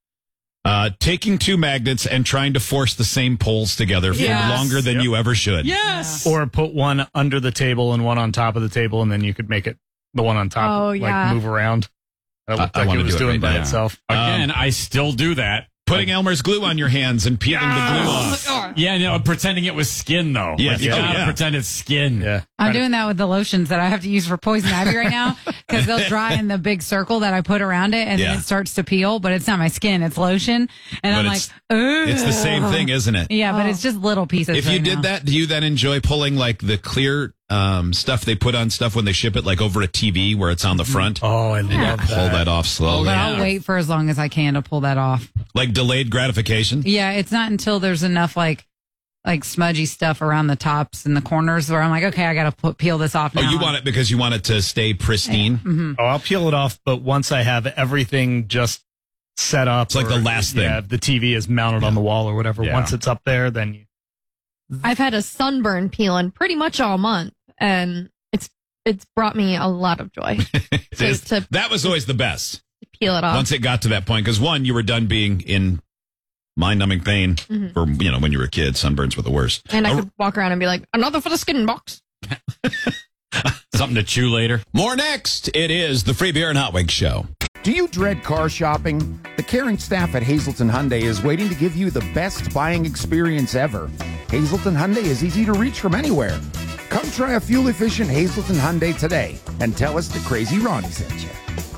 Uh, taking two magnets and trying to force the same poles together for Yes. longer than Yep. you ever should. Yes. Or put one under the table and one on top of the table, and then you could make it the one on top Oh, like yeah. move around. That I- looked I like wanna it was do it doing right by now. itself. Again, I still do that. Putting Elmer's glue on your hands and peeling the glue off. Yeah, no, pretending it was skin, though. Yes. Like, you Oh, gotta yeah. pretend it's skin. Yeah. I'm doing that with the lotions that I have to use for poison ivy right now because they'll dry in the big circle that I put around it and Yeah. then it starts to peel, but it's not my skin, it's lotion. And But I'm like, it's- Ugh. It's the same thing, isn't it? Yeah, but it's just little pieces. If you right did now. that, do you then enjoy pulling like the clear um, stuff they put on stuff when they ship it, like over a T V where it's on the front? Oh, I love Pull that. that off slowly. But I'll wait for as long as I can to pull that off. Like delayed gratification? Yeah, it's not until there's enough like like smudgy stuff around the tops and the corners where I'm like, okay, I got to put peel this off Oh, now. you want it because you want it to stay pristine? Mm-hmm. Oh, I'll peel it off, but once I have everything just set up, It's like the last thing. Yeah, the T V is mounted on the wall or whatever. Yeah. Once it's up there, then you. I've had a sunburn peeling pretty much all month, and it's it's brought me a lot of joy It to, is- to that was always the best. peel it off. Once it got to that point, because one, you were done being in mind-numbing pain Mhm. for, you know, when you were a kid. Sunburns were the worst. and I Uh, could walk around and be like, another for the skin box. Something to chew later. More next. It is the Free Beer and Hot Wings Show. Do you dread car shopping? The caring staff at Hazleton Hyundai is waiting to give you the best buying experience ever. Hazleton Hyundai is easy to reach from anywhere. Come try a fuel-efficient Hazleton Hyundai today and tell us the Crazy Ronnie sent you.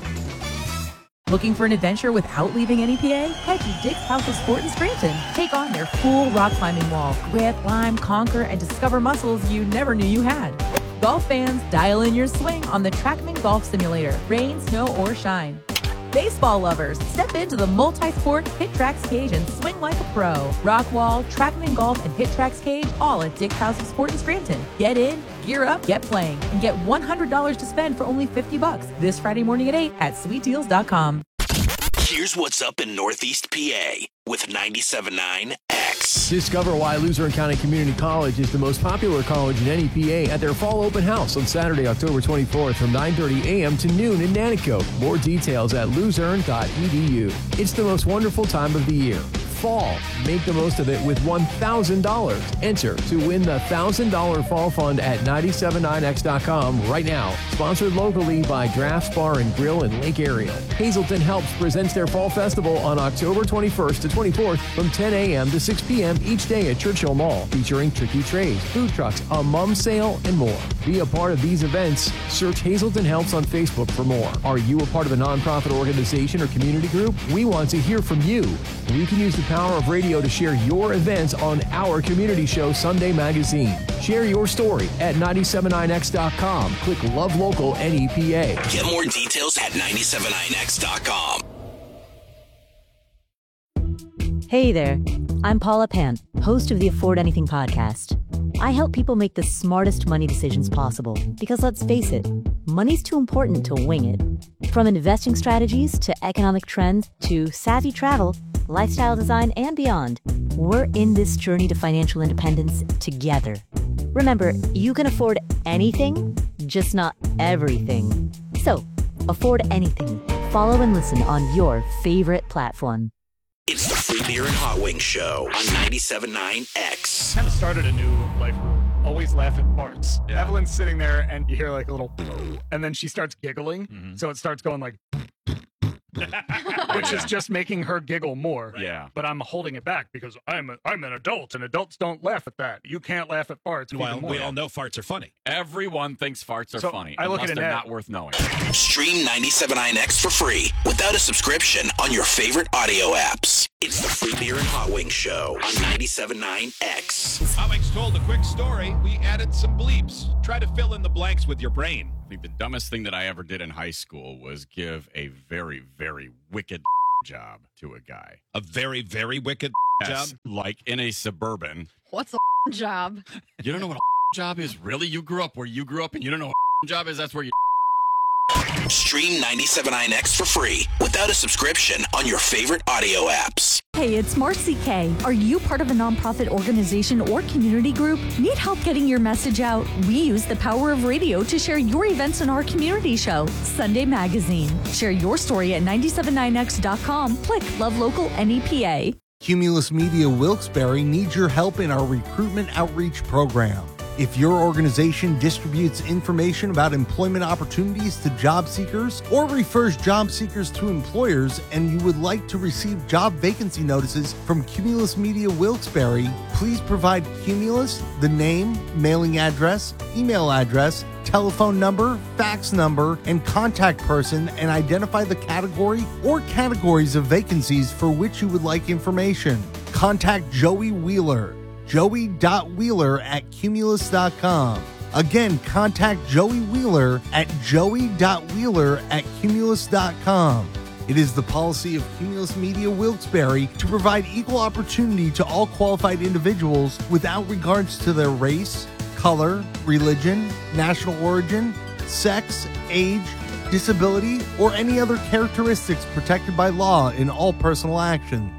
Looking for an adventure without leaving N E P A? Head to Dick's House of Sport in Scranton. Take on their full rock climbing wall. Grit, climb, conquer, and discover muscles you never knew you had. Golf fans, dial in your swing on the TrackMan Golf Simulator. Rain, snow, or shine. Baseball lovers, step into the multi-sport Hit Tracks cage and swing like a pro. Rock wall, TrackMan Golf, and Hit Tracks cage, all at Dick's House of Sport in Scranton. Get in, gear up, get playing, and get one hundred dollars to spend for only fifty bucks this Friday morning at eight at sweet deals dot com. Here's what's up in Northeast P A with ninety-seven point nine X. Discover why Luzerne County Community College is the most popular college in N E P A at their fall open house on Saturday, October twenty-fourth from nine thirty a.m. to noon in Nanticoke. More details at luzerne dot e d u. It's the most wonderful time of the year. Fall. Make the most of it with one thousand dollars. Enter to win the one thousand dollars Fall Fund at nine seven nine x dot com right now. Sponsored locally by Drafts Bar and Grill in Lake Ariel. Hazleton Helps presents their Fall Festival on October twenty-first to twenty-fourth from ten a.m. to six p.m. each day at Churchill Mall, featuring tricky trades, food trucks, a mum sale, and more. Be a part of these events. Search Hazleton Helps on Facebook for more. Are you a part of a nonprofit organization or community group? We want to hear from you. We can use the power of radio to share your events on our community show, Sunday Magazine. Share your story at nine seven nine x dot com. Click Love Local N E P A. Get more details at nine seven nine x dot com. Hey there, I'm Paula Pant, host of the Afford Anything podcast. I help people make the smartest money decisions possible because, let's face it, money's too important to wing it. From investing strategies to economic trends to savvy travel, lifestyle design, and beyond, we're in this journey to financial independence together. Remember, you can afford anything, just not everything. So, afford anything. Follow and listen on your favorite platform. It's the Free Beer and Hot Wings Show on ninety-seven point nine X. Kind of started a new life rule. Always laugh at farts. Yeah. Evelyn's sitting there and you hear like a little, and then she starts giggling. Mm-hmm. So it starts going like, which is just making her giggle more. Yeah. But I'm holding it back because I'm a, I'm an adult, and adults don't laugh at that. You can't laugh at farts. Well, even more. we all know farts are funny. Everyone thinks farts are So, funny. I look unless at they're Annette. not worth knowing. Stream ninety-seven point nine X for free without a subscription on your favorite audio apps. It's the Free Beer and Hot Wings Show on ninety-seven point nine X. Hot Wings told a quick story. We added some bleeps. Try to fill in the blanks with your brain. I think the dumbest thing that I ever did in high school was give a very, very wicked job to a guy. A very, very wicked Yes, job? like in a Suburban. What's a job? You don't know what a job is? Really? You grew up where you grew up and you don't know what a job is? That's where you... Stream ninety-seven point nine X for free without a subscription on your favorite audio apps. Hey, it's Marcy K. Are you part of a nonprofit organization or community group? Need help getting your message out? We use the power of radio to share your events in our community show, Sunday Magazine. Share your story at nine seven nine X dot com. Click Love Local N E P A. Cumulus Media Wilkes-Barre needs your help in our recruitment outreach program. If your organization distributes information about employment opportunities to job seekers or refers job seekers to employers and you would like to receive job vacancy notices from Cumulus Media Wilkes-Barre, please provide Cumulus the name, mailing address, email address, telephone number, fax number, and contact person, and identify the category or categories of vacancies for which you would like information. Contact Joey Wheeler. joey dot wheeler at cumulus dot com. Again, contact Joey Wheeler at joey dot wheeler at cumulus dot com. It is the policy of Cumulus Media Wilkes-Barre to provide equal opportunity to all qualified individuals without regards to their race, color, religion, national origin, sex, age, disability, or any other characteristics protected by law in all personal actions.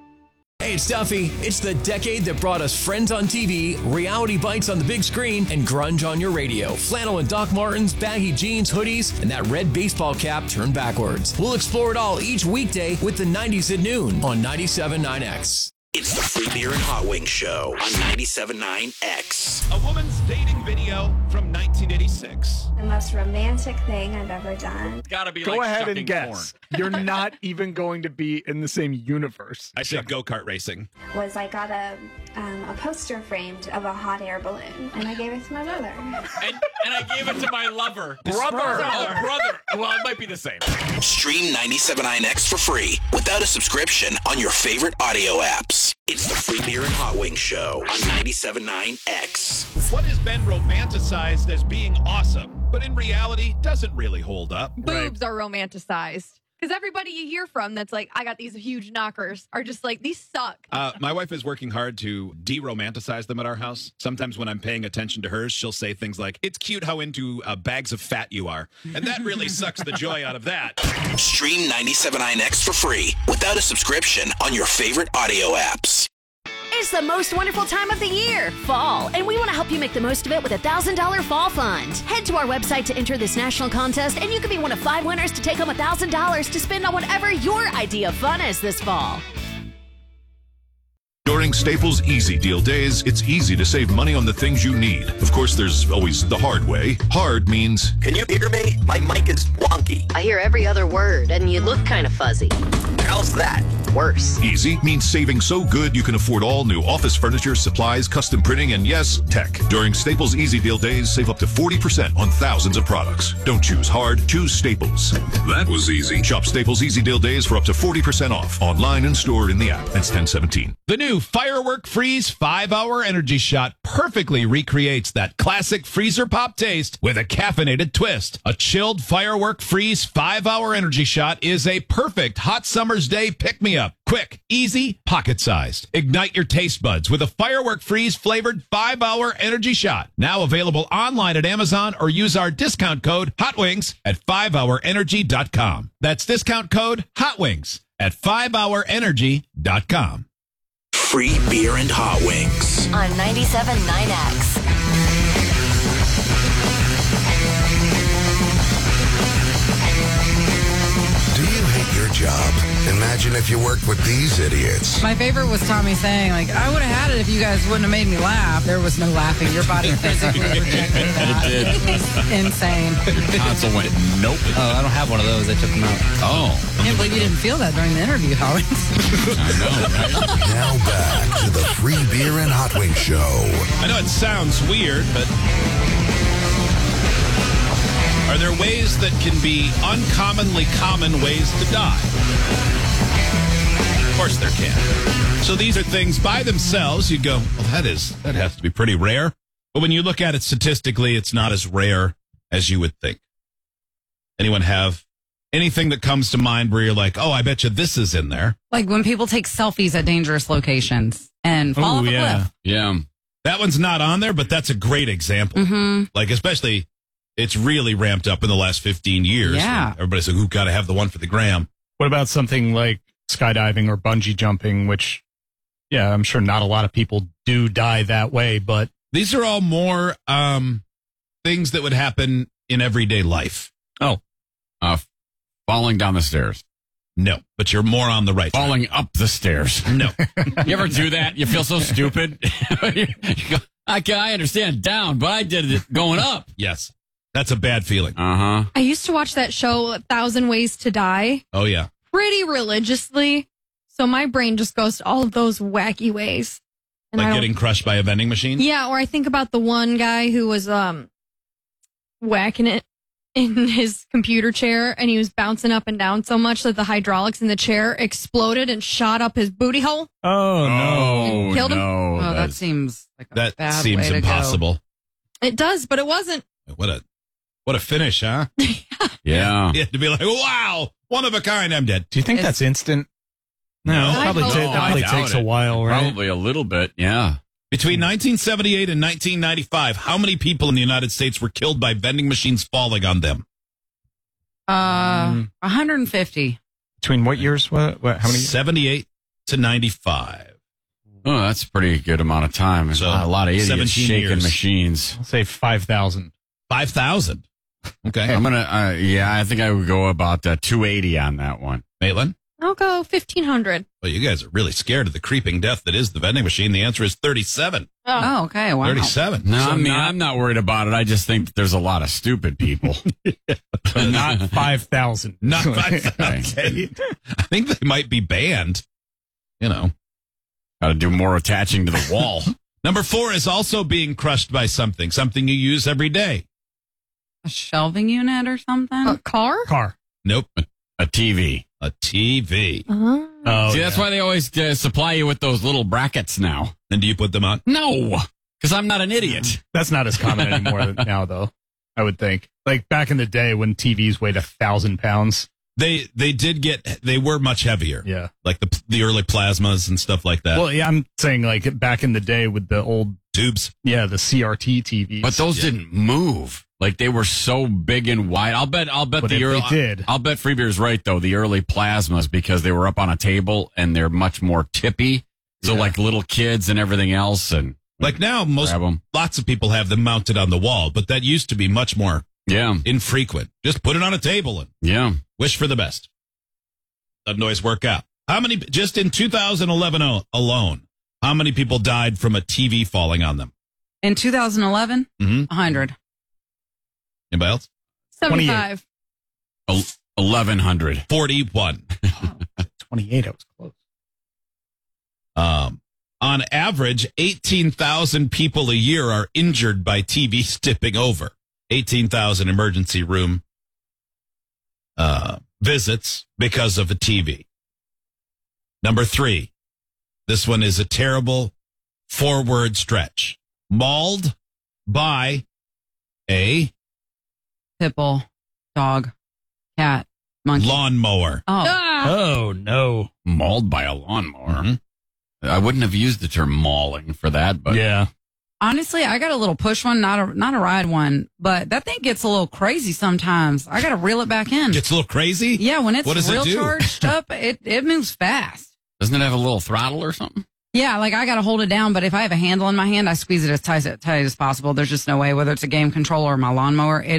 Hey, it's Duffy. It's the decade that brought us Friends on T V, reality bites on the big screen, and grunge on your radio. Flannel and Doc Martens, baggy jeans, hoodies, and that red baseball cap turned backwards. We'll explore it all each weekday with the nineties at noon on ninety-seven point nine X. It's the Free Beer and Hot Wings Show on ninety-seven point nine X. A woman's dating video from nineteen eighty-six. The most romantic thing I've ever done. Gotta be Go like ahead shucking and guess. You're not even going to be in the same universe. I said go-kart racing. Was I got a um, a poster framed of a hot air balloon, and I gave it to my mother. And, and I gave it to my lover. Brother. Oh, brother. Well, it might be the same. Stream ninety-seven point nine X for free without a subscription on your favorite audio apps. It's the Free Beer and Hot Wings Show on ninety-seven point nine X. What has been romanticized as being awesome, but in reality doesn't really hold up. Boobs are romanticized. Because everybody you hear from that's like, I got these huge knockers, are just like, these suck. Uh, my wife is working hard to de-romanticize them at our house. Sometimes when I'm paying attention to hers, she'll say things like, it's cute how into uh, bags of fat you are. And that really sucks the joy out of that. Stream ninety-seven point nine X for free without a subscription on your favorite audio apps. It's the most wonderful time of the year, fall, and we want to help you make the most of it with a one thousand dollars Fall Fund. Head to our website to enter this national contest, and you could be one of five winners to take home one thousand dollars to spend on whatever your idea of fun is this fall. During Staples Easy Deal Days, it's easy to save money on the things you need. Of course, there's always the hard way. Hard means... Can you hear me? My mic is wonky. I hear every other word, and you look kind of fuzzy. How's that? Worse. Easy means saving so good you can afford all new office furniture, supplies, custom printing, and yes, tech. During Staples Easy Deal Days, save up to forty percent on thousands of products. Don't choose hard, choose Staples. That was easy. Shop Staples Easy Deal Days for up to forty percent off. Online and stored in the app. That's ten seventeen. The new Firework Freeze five hour Energy Shot perfectly recreates that classic freezer pop taste with a caffeinated twist. A chilled Firework Freeze five hour Energy Shot is a perfect hot summer's day pick-me-up. Quick, easy, pocket-sized. Ignite your taste buds with a Firework Freeze flavored five hour Energy Shot. Now available online at Amazon or use our discount code HOTWINGS at five hour energy dot com. That's discount code HOTWINGS at five hour energy dot com. Free Beer and Hot Wings on ninety-seven point nine X. Do you hate your job. Imagine if you worked with these idiots. My favorite was Tommy saying, like, I would have had it if you guys wouldn't have made me laugh. There was no laughing. Your body physically rejected that. It did. It was insane. Your console went, nope. Oh, I don't have one of those. I took them out. Oh. I can't believe you didn't feel that during the interview, Howie. I know, right? Now back to the Free Beer and Hot Wings Show. I know it sounds weird, but are there ways that can be uncommonly common ways to die? Of course there can. So these are things by themselves. You go, well, that is that has to be pretty rare. But when you look at it statistically, it's not as rare as you would think. Anyone have anything that comes to mind where you're like, oh, I bet you this is in there? Like when people take selfies at dangerous locations and fall Ooh, off a yeah. cliff. Yeah. That one's not on there, but that's a great example. Mm-hmm. Like, especially, it's really ramped up in the last fifteen years. Yeah. Everybody's like, who got to have the one for the gram? What about something like skydiving or bungee jumping, which, yeah, I'm sure not a lot of people do die that way, but. These are all more um, things that would happen in everyday life. Oh. Uh, falling down the stairs. No, but you're more on the right. Falling track. Up the stairs. No. You ever do that? You feel so stupid. you go, I, can, I understand down, but I did it going up. Yes. That's a bad feeling. Uh-huh. I used to watch that show, A Thousand Ways to Die, Oh, yeah. pretty religiously. So my brain just goes to all of those wacky ways. And I Like don't- getting crushed by a vending machine? Yeah, or I think about the one guy who was um whacking it in his computer chair and he was bouncing up and down so much that the hydraulics in the chair exploded and shot up his booty hole. Oh, no. And killed him? No, Oh, that that's- seems like a That bad seems way to impossible. It does, but it wasn't. What a what a finish, huh? Yeah. You had to be like, wow, one of a kind, I'm dead. Do you think that's instant? No, No, probably, I ta- don't. that probably I doubt takes a it. while, right? Probably a little bit, yeah. Between nineteen seventy-eight and nineteen ninety-five, how many people in the United States were killed by vending machines falling on them? Uh, Mm. one hundred fifty. Between what years? What? what how many? seventy-eight to ninety-five. Oh, that's a pretty good amount of time. So, So, a lot of idiots seventeen shaking years. machines. I'll say five thousand. five thousand. Okay. I'm going to, uh, yeah, I think I would go about uh, two eighty on that one. Maitland? I'll go fifteen hundred. Well, you guys are really scared of the creeping death that is the vending machine. The answer is thirty-seven. Oh, okay. Wow. thirty-seven. No, So I mean, not- I'm not worried about it. I just think that there's a lot of stupid people. Not five thousand. Not five thousand. Okay. I think they might be banned. You know. Got to do more attaching to the wall. Number four is also being crushed by something, something you use every day. A shelving unit or something? A car? Car. Nope. A T V. A T V. Uh-huh. Oh, See, that's yeah. why they always uh, supply you with those little brackets now. And do you put them on? No, because I'm not an idiot. That's not as common anymore now, though. I would think. Like back in the day when T Vs weighed a thousand pounds. They they did get they were much heavier. Yeah. Like the the early plasmas and stuff like that. Well, yeah, I'm saying like back in the day with the old tubes. Yeah, the C R T T Vs. But those Yeah. didn't move. Like they were so big and wide. I'll bet. I'll bet But the if early. they did. I'll bet Freebeer's right though. The early plasmas because they were up on a table and they're much more tippy. So Yeah. like little kids and everything else and Like now, most grab 'em. lots of people have them mounted on the wall, but that used to be much more Yeah. infrequent. Just put it on a table and Yeah. wish for the best. Doesn't always work out. How many, just in two thousand eleven o- alone, how many people died from a T V falling on them? In two thousand eleven, Mm-hmm. one hundred. Anybody else? seventy-five. eleven hundred. forty-one. twenty-eight, I was close. Um, on average, eighteen thousand people a year are injured by T Vs tipping over. eighteen thousand emergency room uh, visits because of a T V. Number three, this one is a terrible four-word stretch. Mauled by a Pitbull, dog, cat, monkey. lawnmower. Oh. Oh, no. Mauled by a lawnmower. Mm-hmm. I wouldn't have used the term mauling for that, but yeah. Honestly, I got a little push one, not a not a ride one, but that thing gets a little crazy sometimes. I got to reel it back in. Gets a little crazy? Yeah, when it's What does it real do? charged up, it, it moves fast. doesn't it have a little throttle or something? Yeah, like I got to hold it down, but if I have a handle in my hand, I squeeze it as tight, tight as possible. There's just no way, whether it's a game controller or my lawnmower, it is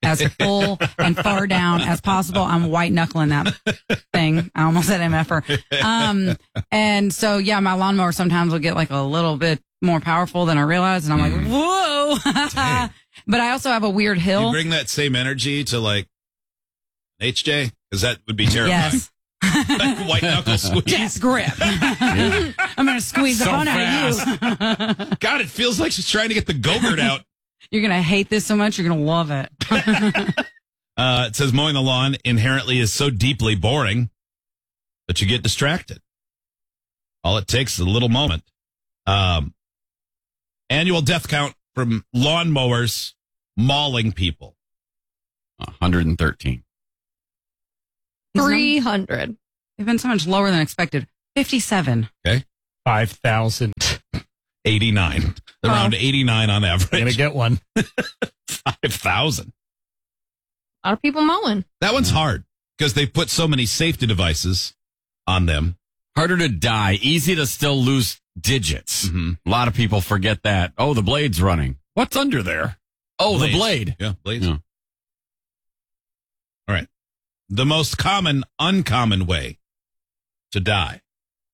as full and far down as possible. I'm white knuckling that thing. I almost said M F R. Um, and so, yeah, my lawnmower sometimes will get like a little bit more powerful than I realize. And I'm like, whoa. But I also have a weird hill. You bring that same energy to like H J? Because that would be terrifying. Yes. Like white knuckle squeeze. Yes, grip. I'm going to squeeze the So fun out of you. God, it feels like she's trying to get the go-gurt out. You're going to hate this so much, you're going to love it. Uh, it says mowing the lawn inherently is so deeply boring that you get distracted. All it takes is a little moment. Um, annual death count from lawnmowers mauling people. one hundred thirteen. three hundred. They've been so much lower than expected. fifty-seven. Okay. five thousand. eighty-nine. Around eighty-nine on average. I'm going to get one. five thousand. A lot of people mowing. That one's hard because they put so many safety devices on them. Harder to die, easy to still lose digits. Mm-hmm. A lot of people forget that. Oh, the blade's running. What's under there? Oh, Blades. the blade. Yeah, blades. Yeah. All right. The most common, uncommon way to die.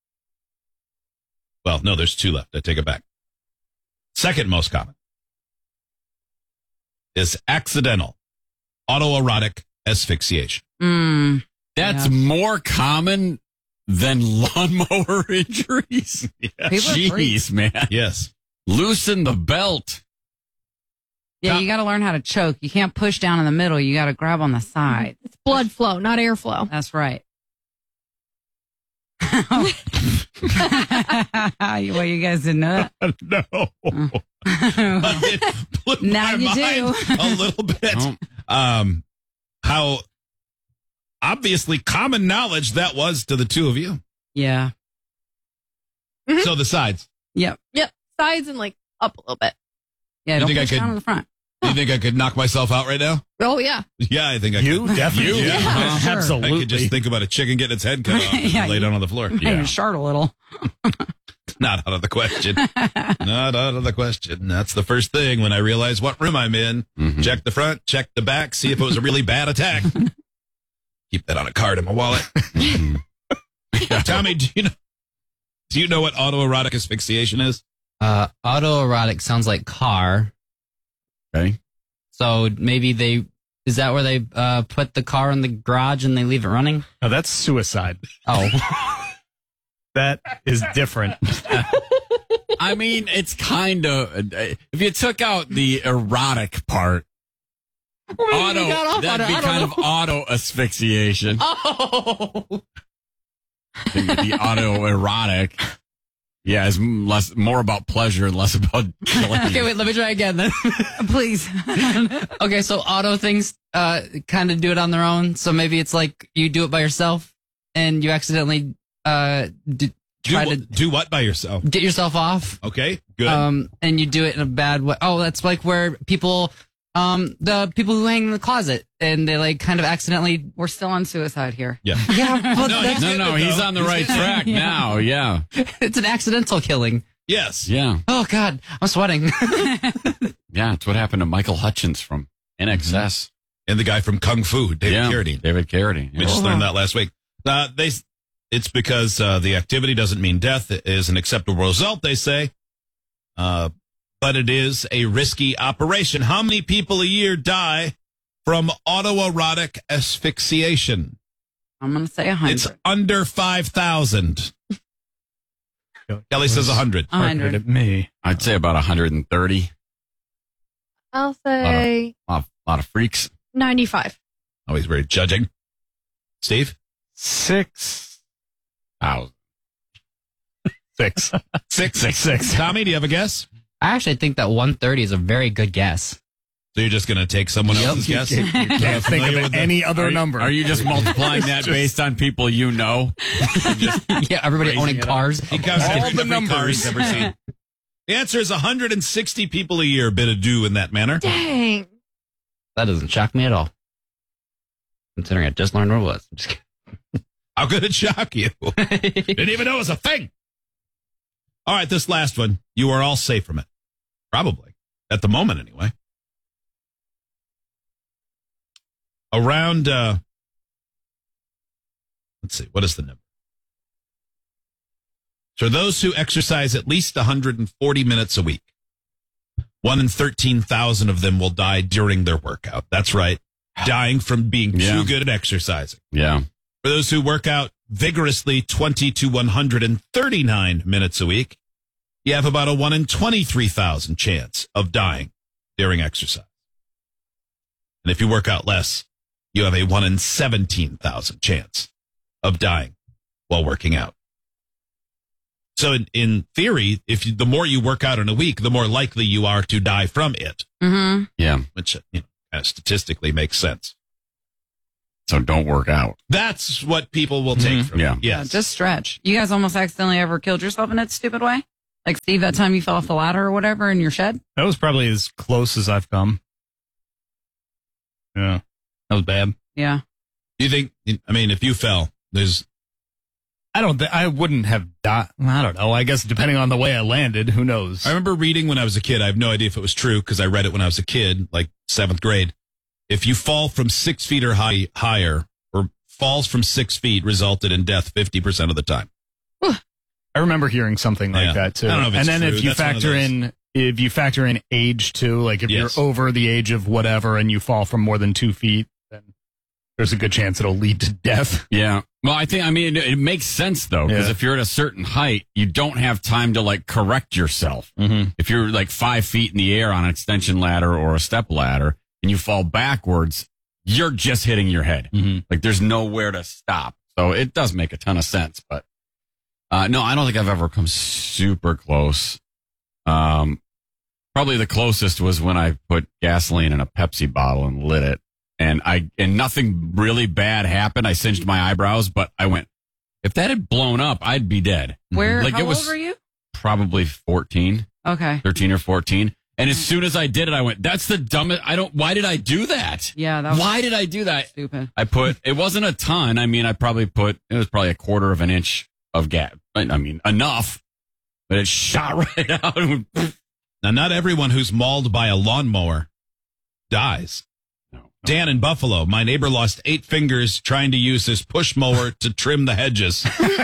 Well, no, there's two left. I take it back. Second most common is accidental autoerotic asphyxiation. Mm, That's yeah. more common than lawnmower injuries. Yeah. People are Jeez, freaks. man. Yes. Loosen the belt. Yeah, you got to learn how to choke. You can't push down in the middle. You got to grab on the side. It's blood flow, not airflow. That's right. Well, you guys didn't know that? No. Oh. It blew Now my you do. mind a little bit. Oh. Um, how obviously common knowledge that was to the two of you. Yeah. Mhm. So the sides. Yep. Yep. Sides and like up a little bit. Yeah, You don't think I push could- down to the front. Do you think I could knock myself out right now? Oh, yeah. Yeah, I think I You? could. Definitely. You? Yeah, Uh-huh. sure. Absolutely. I could just think about a chicken getting its head cut off and Yeah, lay you- down on the floor. Yeah. Shart a little. Not out of the question. Not out of the question. That's the first thing when I realize what room I'm in. Mhm. Check the front, check the back, see if it was a really bad attack. Keep that on a card in my wallet. Tommy, do you know do you know what autoerotic asphyxiation is? Uh, autoerotic sounds like car. Okay. So maybe they, is that where they uh, put the car in the garage and they leave it running? No, that's suicide. Oh. That is different. I mean, it's kind of, if you took out the erotic part, auto, you got off on that'd it? be I don't kind of know. auto asphyxiation. Oh. The autoerotic. Yeah, it's less, more about pleasure and less about killing. Okay, wait, let me try again then. Please. Okay, so auto things uh, kind of do it on their own. So maybe it's like you do it by yourself and you accidentally uh, d- Do, try wh- to do what by yourself? get yourself off. Okay, good. Um, and you do it in a bad way. Oh, that's like where people, um, the people who hang in the closet and they like kind of accidentally. We're still on suicide here. yeah. Yeah, but No, that's, No, no, he's on the right track now. Yeah. It's an accidental killing. Yes. Yeah. Oh God, I'm sweating. Yeah. It's what happened to Michael Hutchins from N X S. And the guy from Kung Fu, David yeah. Carradine. David Carradine. We Yeah. just learned that last week. Uh, they, it's because uh, the activity doesn't mean death. It is an acceptable result, they say. Uh, but it is a risky operation. How many people a year die from autoerotic asphyxiation? I'm going to say one hundred. It's under five thousand. Kelly says one hundred. one hundred. At me. I'd say about one hundred thirty. I'll say A lot of, lot of freaks. ninety-five. Oh, he's very judging. Steve? Six. Thousand. Six. Six. Six. Six. Tommy, do you have a guess? I actually think that one thirty is a very good guess. So you're just going to take someone Yep. else's guess? You can't think Familiar of with the- any other Are you, number. are you just multiplying that based on people you know? Yeah, everybody Raising owning it up. cars. He counts All every, the every car numbers. he's ever seen. The answer is one hundred sixty people a year bid adieu in that manner. Dang. That doesn't shock me at all. Considering I just learned what it was. I'm just kidding. How could it shock you? Didn't even know it was a thing. All right, this last one. You are all safe from it. Probably. At the moment, anyway. around, uh, let's see, what is the number? So those who exercise at least one hundred forty minutes a week, one in thirteen thousand of them will die during their workout. That's right. Dying from being Yeah. too good at exercising. Yeah. For those who work out vigorously twenty to one hundred thirty-nine minutes a week, you have about a one in twenty-three thousand chance of dying during exercise. And if you work out less, you have a one in seventeen thousand chance of dying while working out. So in, in theory, if you, the more you work out in a week, the more likely you are to die from it. Mm-hmm. Yeah. Which, you know, kind of statistically makes sense. So don't work out. That's what people will take from Yeah. it. Yes. Just stretch. You guys almost accidentally ever killed yourself in that stupid way? Like, Steve, that time you fell off the ladder or whatever in your shed? That was probably as close as I've come. Yeah. That was bad. Yeah. Do you think, I mean, if you fell, there's, I don't think I wouldn't have died. I don't know. I guess depending on the way I landed, who knows? I remember reading when I was a kid. I have no idea if it was true because I read it when I was a kid, like seventh grade. If you fall from six feet or high, higher, or falls from six feet, resulted in death fifty percent of the time. I remember hearing something like Yeah. that too. I don't know if and it's then true. if you That's one of factor those. in if you factor in age too, like if Yes. you're over the age of whatever and you fall from more than two feet, then there's a good chance it'll lead to death. Yeah. Well, I think, I mean, it, it makes sense, though, because Yeah. if you're at a certain height, you don't have time to, like, correct yourself. Mm-hmm. If you're, like, five feet in the air on an extension ladder or a step ladder and you fall backwards, you're just hitting your head. Mm-hmm. Like, there's nowhere to stop. So it does make a ton of sense. But, uh, no, I don't think I've ever come super close. Um, probably the closest was when I put gasoline in a Pepsi bottle and lit it. And I and nothing really bad happened. I singed my eyebrows, but I went, if that had blown up, I'd be dead. Where, Like, how it was old were you? Probably fourteen, Okay. thirteen or fourteen. And as soon as I did it, I went, that's the dumbest. I don't, why did I do that? Yeah, that was Why did I do that? stupid. I put, it wasn't a ton. I mean, I probably put, it was probably a quarter of an inch of gas. I mean, enough, but it shot right out. Now, not everyone who's mauled by a lawnmower dies. Dan in Buffalo, my neighbor lost eight fingers trying to use his push mower to trim the hedges.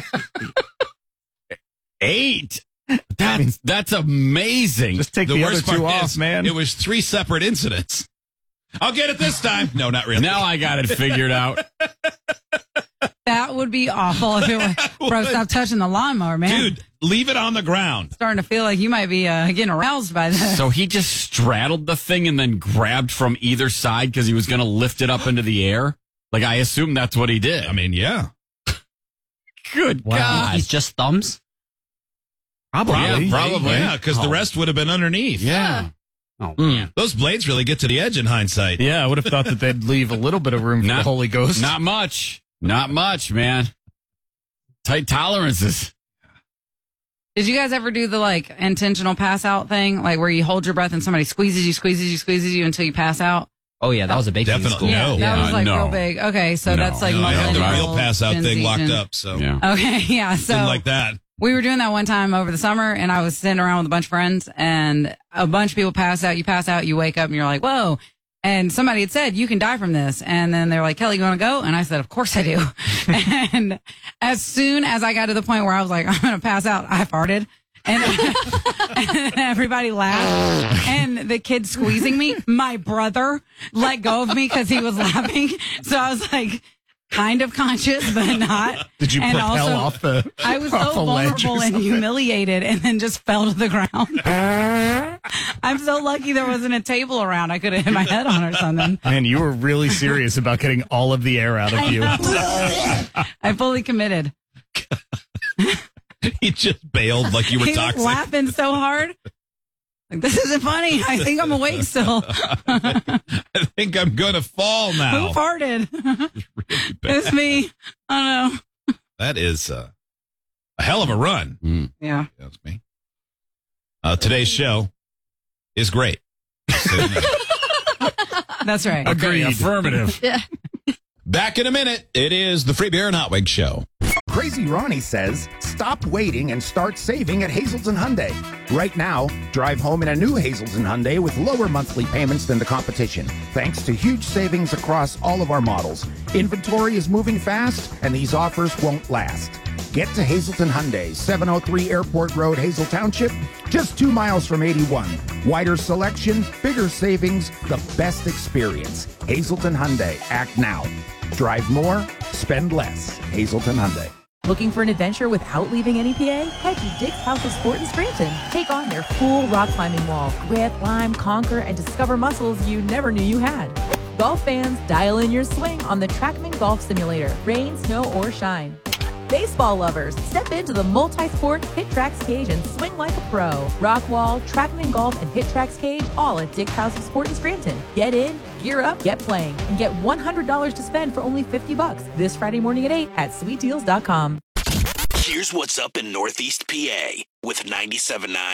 Eight? That's, that's amazing. Just take the, other two part off, is, man. It was three separate incidents. I'll get it this time. No, not really. Now I got it figured out. That would be awful if it was. Bro, stop touching the lawnmower, man. Dude, leave it on the ground. Starting to feel like you might be uh, getting aroused by this. So he just straddled the thing and then grabbed from either side because he was going to lift it up into the air. Like, I assume that's what he did. I mean, yeah. Good Wow. God. He's just thumbs? Probably. Yeah, probably. Yeah, because the Oh. rest would have been underneath. Yeah. Oh, Mm. man. Those blades really get to the edge in hindsight. Yeah, I would have thought that they'd leave a little bit of room for Not- the Holy Ghost. Not much. Not much, man. Tight tolerances. Did you guys ever do the like intentional pass out thing? Like where you hold your breath and somebody squeezes you, squeezes you, squeezes you until you pass out? Oh, yeah, that was a big thing in Definitely. school. No. That was Uh, like no. real big. Okay, so No. that's like No, I had the millennial, real pass out Gen thing Z locked gen- up, so Yeah. Okay, yeah. So didn't like that. we were doing that one time over the summer, and I was sitting around with a bunch of friends, and a bunch of people pass out. You pass out, you wake up, and you're like, whoa. And somebody had said, you can die from this. And then they're like, Kelly, you want to go? And I said, of course I do. And as soon as I got to the point where I was like, I'm going to pass out, I farted. And, and everybody laughed. And the kid squeezing me, my brother, let go of me because he was laughing. So I was like, kind of conscious, but not. Did you and propel also, off the I was off so a ledge or vulnerable and something? humiliated and then just fell to the ground. I'm so lucky there wasn't a table around. I could have hit my head on or something. Man, you were really serious about getting all of the air out of I you. know. I fully committed. He just bailed like you were He was toxic. laughing so hard. Like, this isn't funny. I think I'm awake still. I think I'm going to fall Who now. farted? Really bad. It's me. I don't know. That is uh, a hell of a run. Mm. Yeah. That's me. Uh, today's show is great. So, you know. That's right. Agreed. Affirmative. Yeah. Back in a minute. It is the Free Beer and Hot Wings Show. Crazy Ronnie says, Stop waiting and start saving at Hazelton Hyundai. Right now, drive home in a new Hazelton Hyundai with lower monthly payments than the competition, thanks to huge savings across all of our models. Inventory is moving fast, and these offers won't last. Get to Hazelton Hyundai, seven oh three Airport Road, Hazel Township, just two miles from eighty-one. Wider selection, bigger savings, the best experience. Hazelton Hyundai, act now. Drive more, spend less. Hazelton Hyundai. Looking for an adventure without leaving N E P A? Head to Dick's House of Sport in Scranton. Take on their full rock climbing wall, grip, climb, conquer, and discover muscles you never knew you had. Golf fans, dial in your swing on the TrackMan Golf Simulator, rain, snow, or shine. Baseball lovers, step into the multi-sport HitTrax cage and swing like a pro. Rockwall, TrackMan Golf, and HitTrax cage, all at Dick's House of Sport in Scranton. Get in, gear up, get playing, and get one hundred dollars to spend for only fifty bucks this Friday morning at eight at sweet deals dot com. Here's what's up in Northeast P A with ninety-seven point nine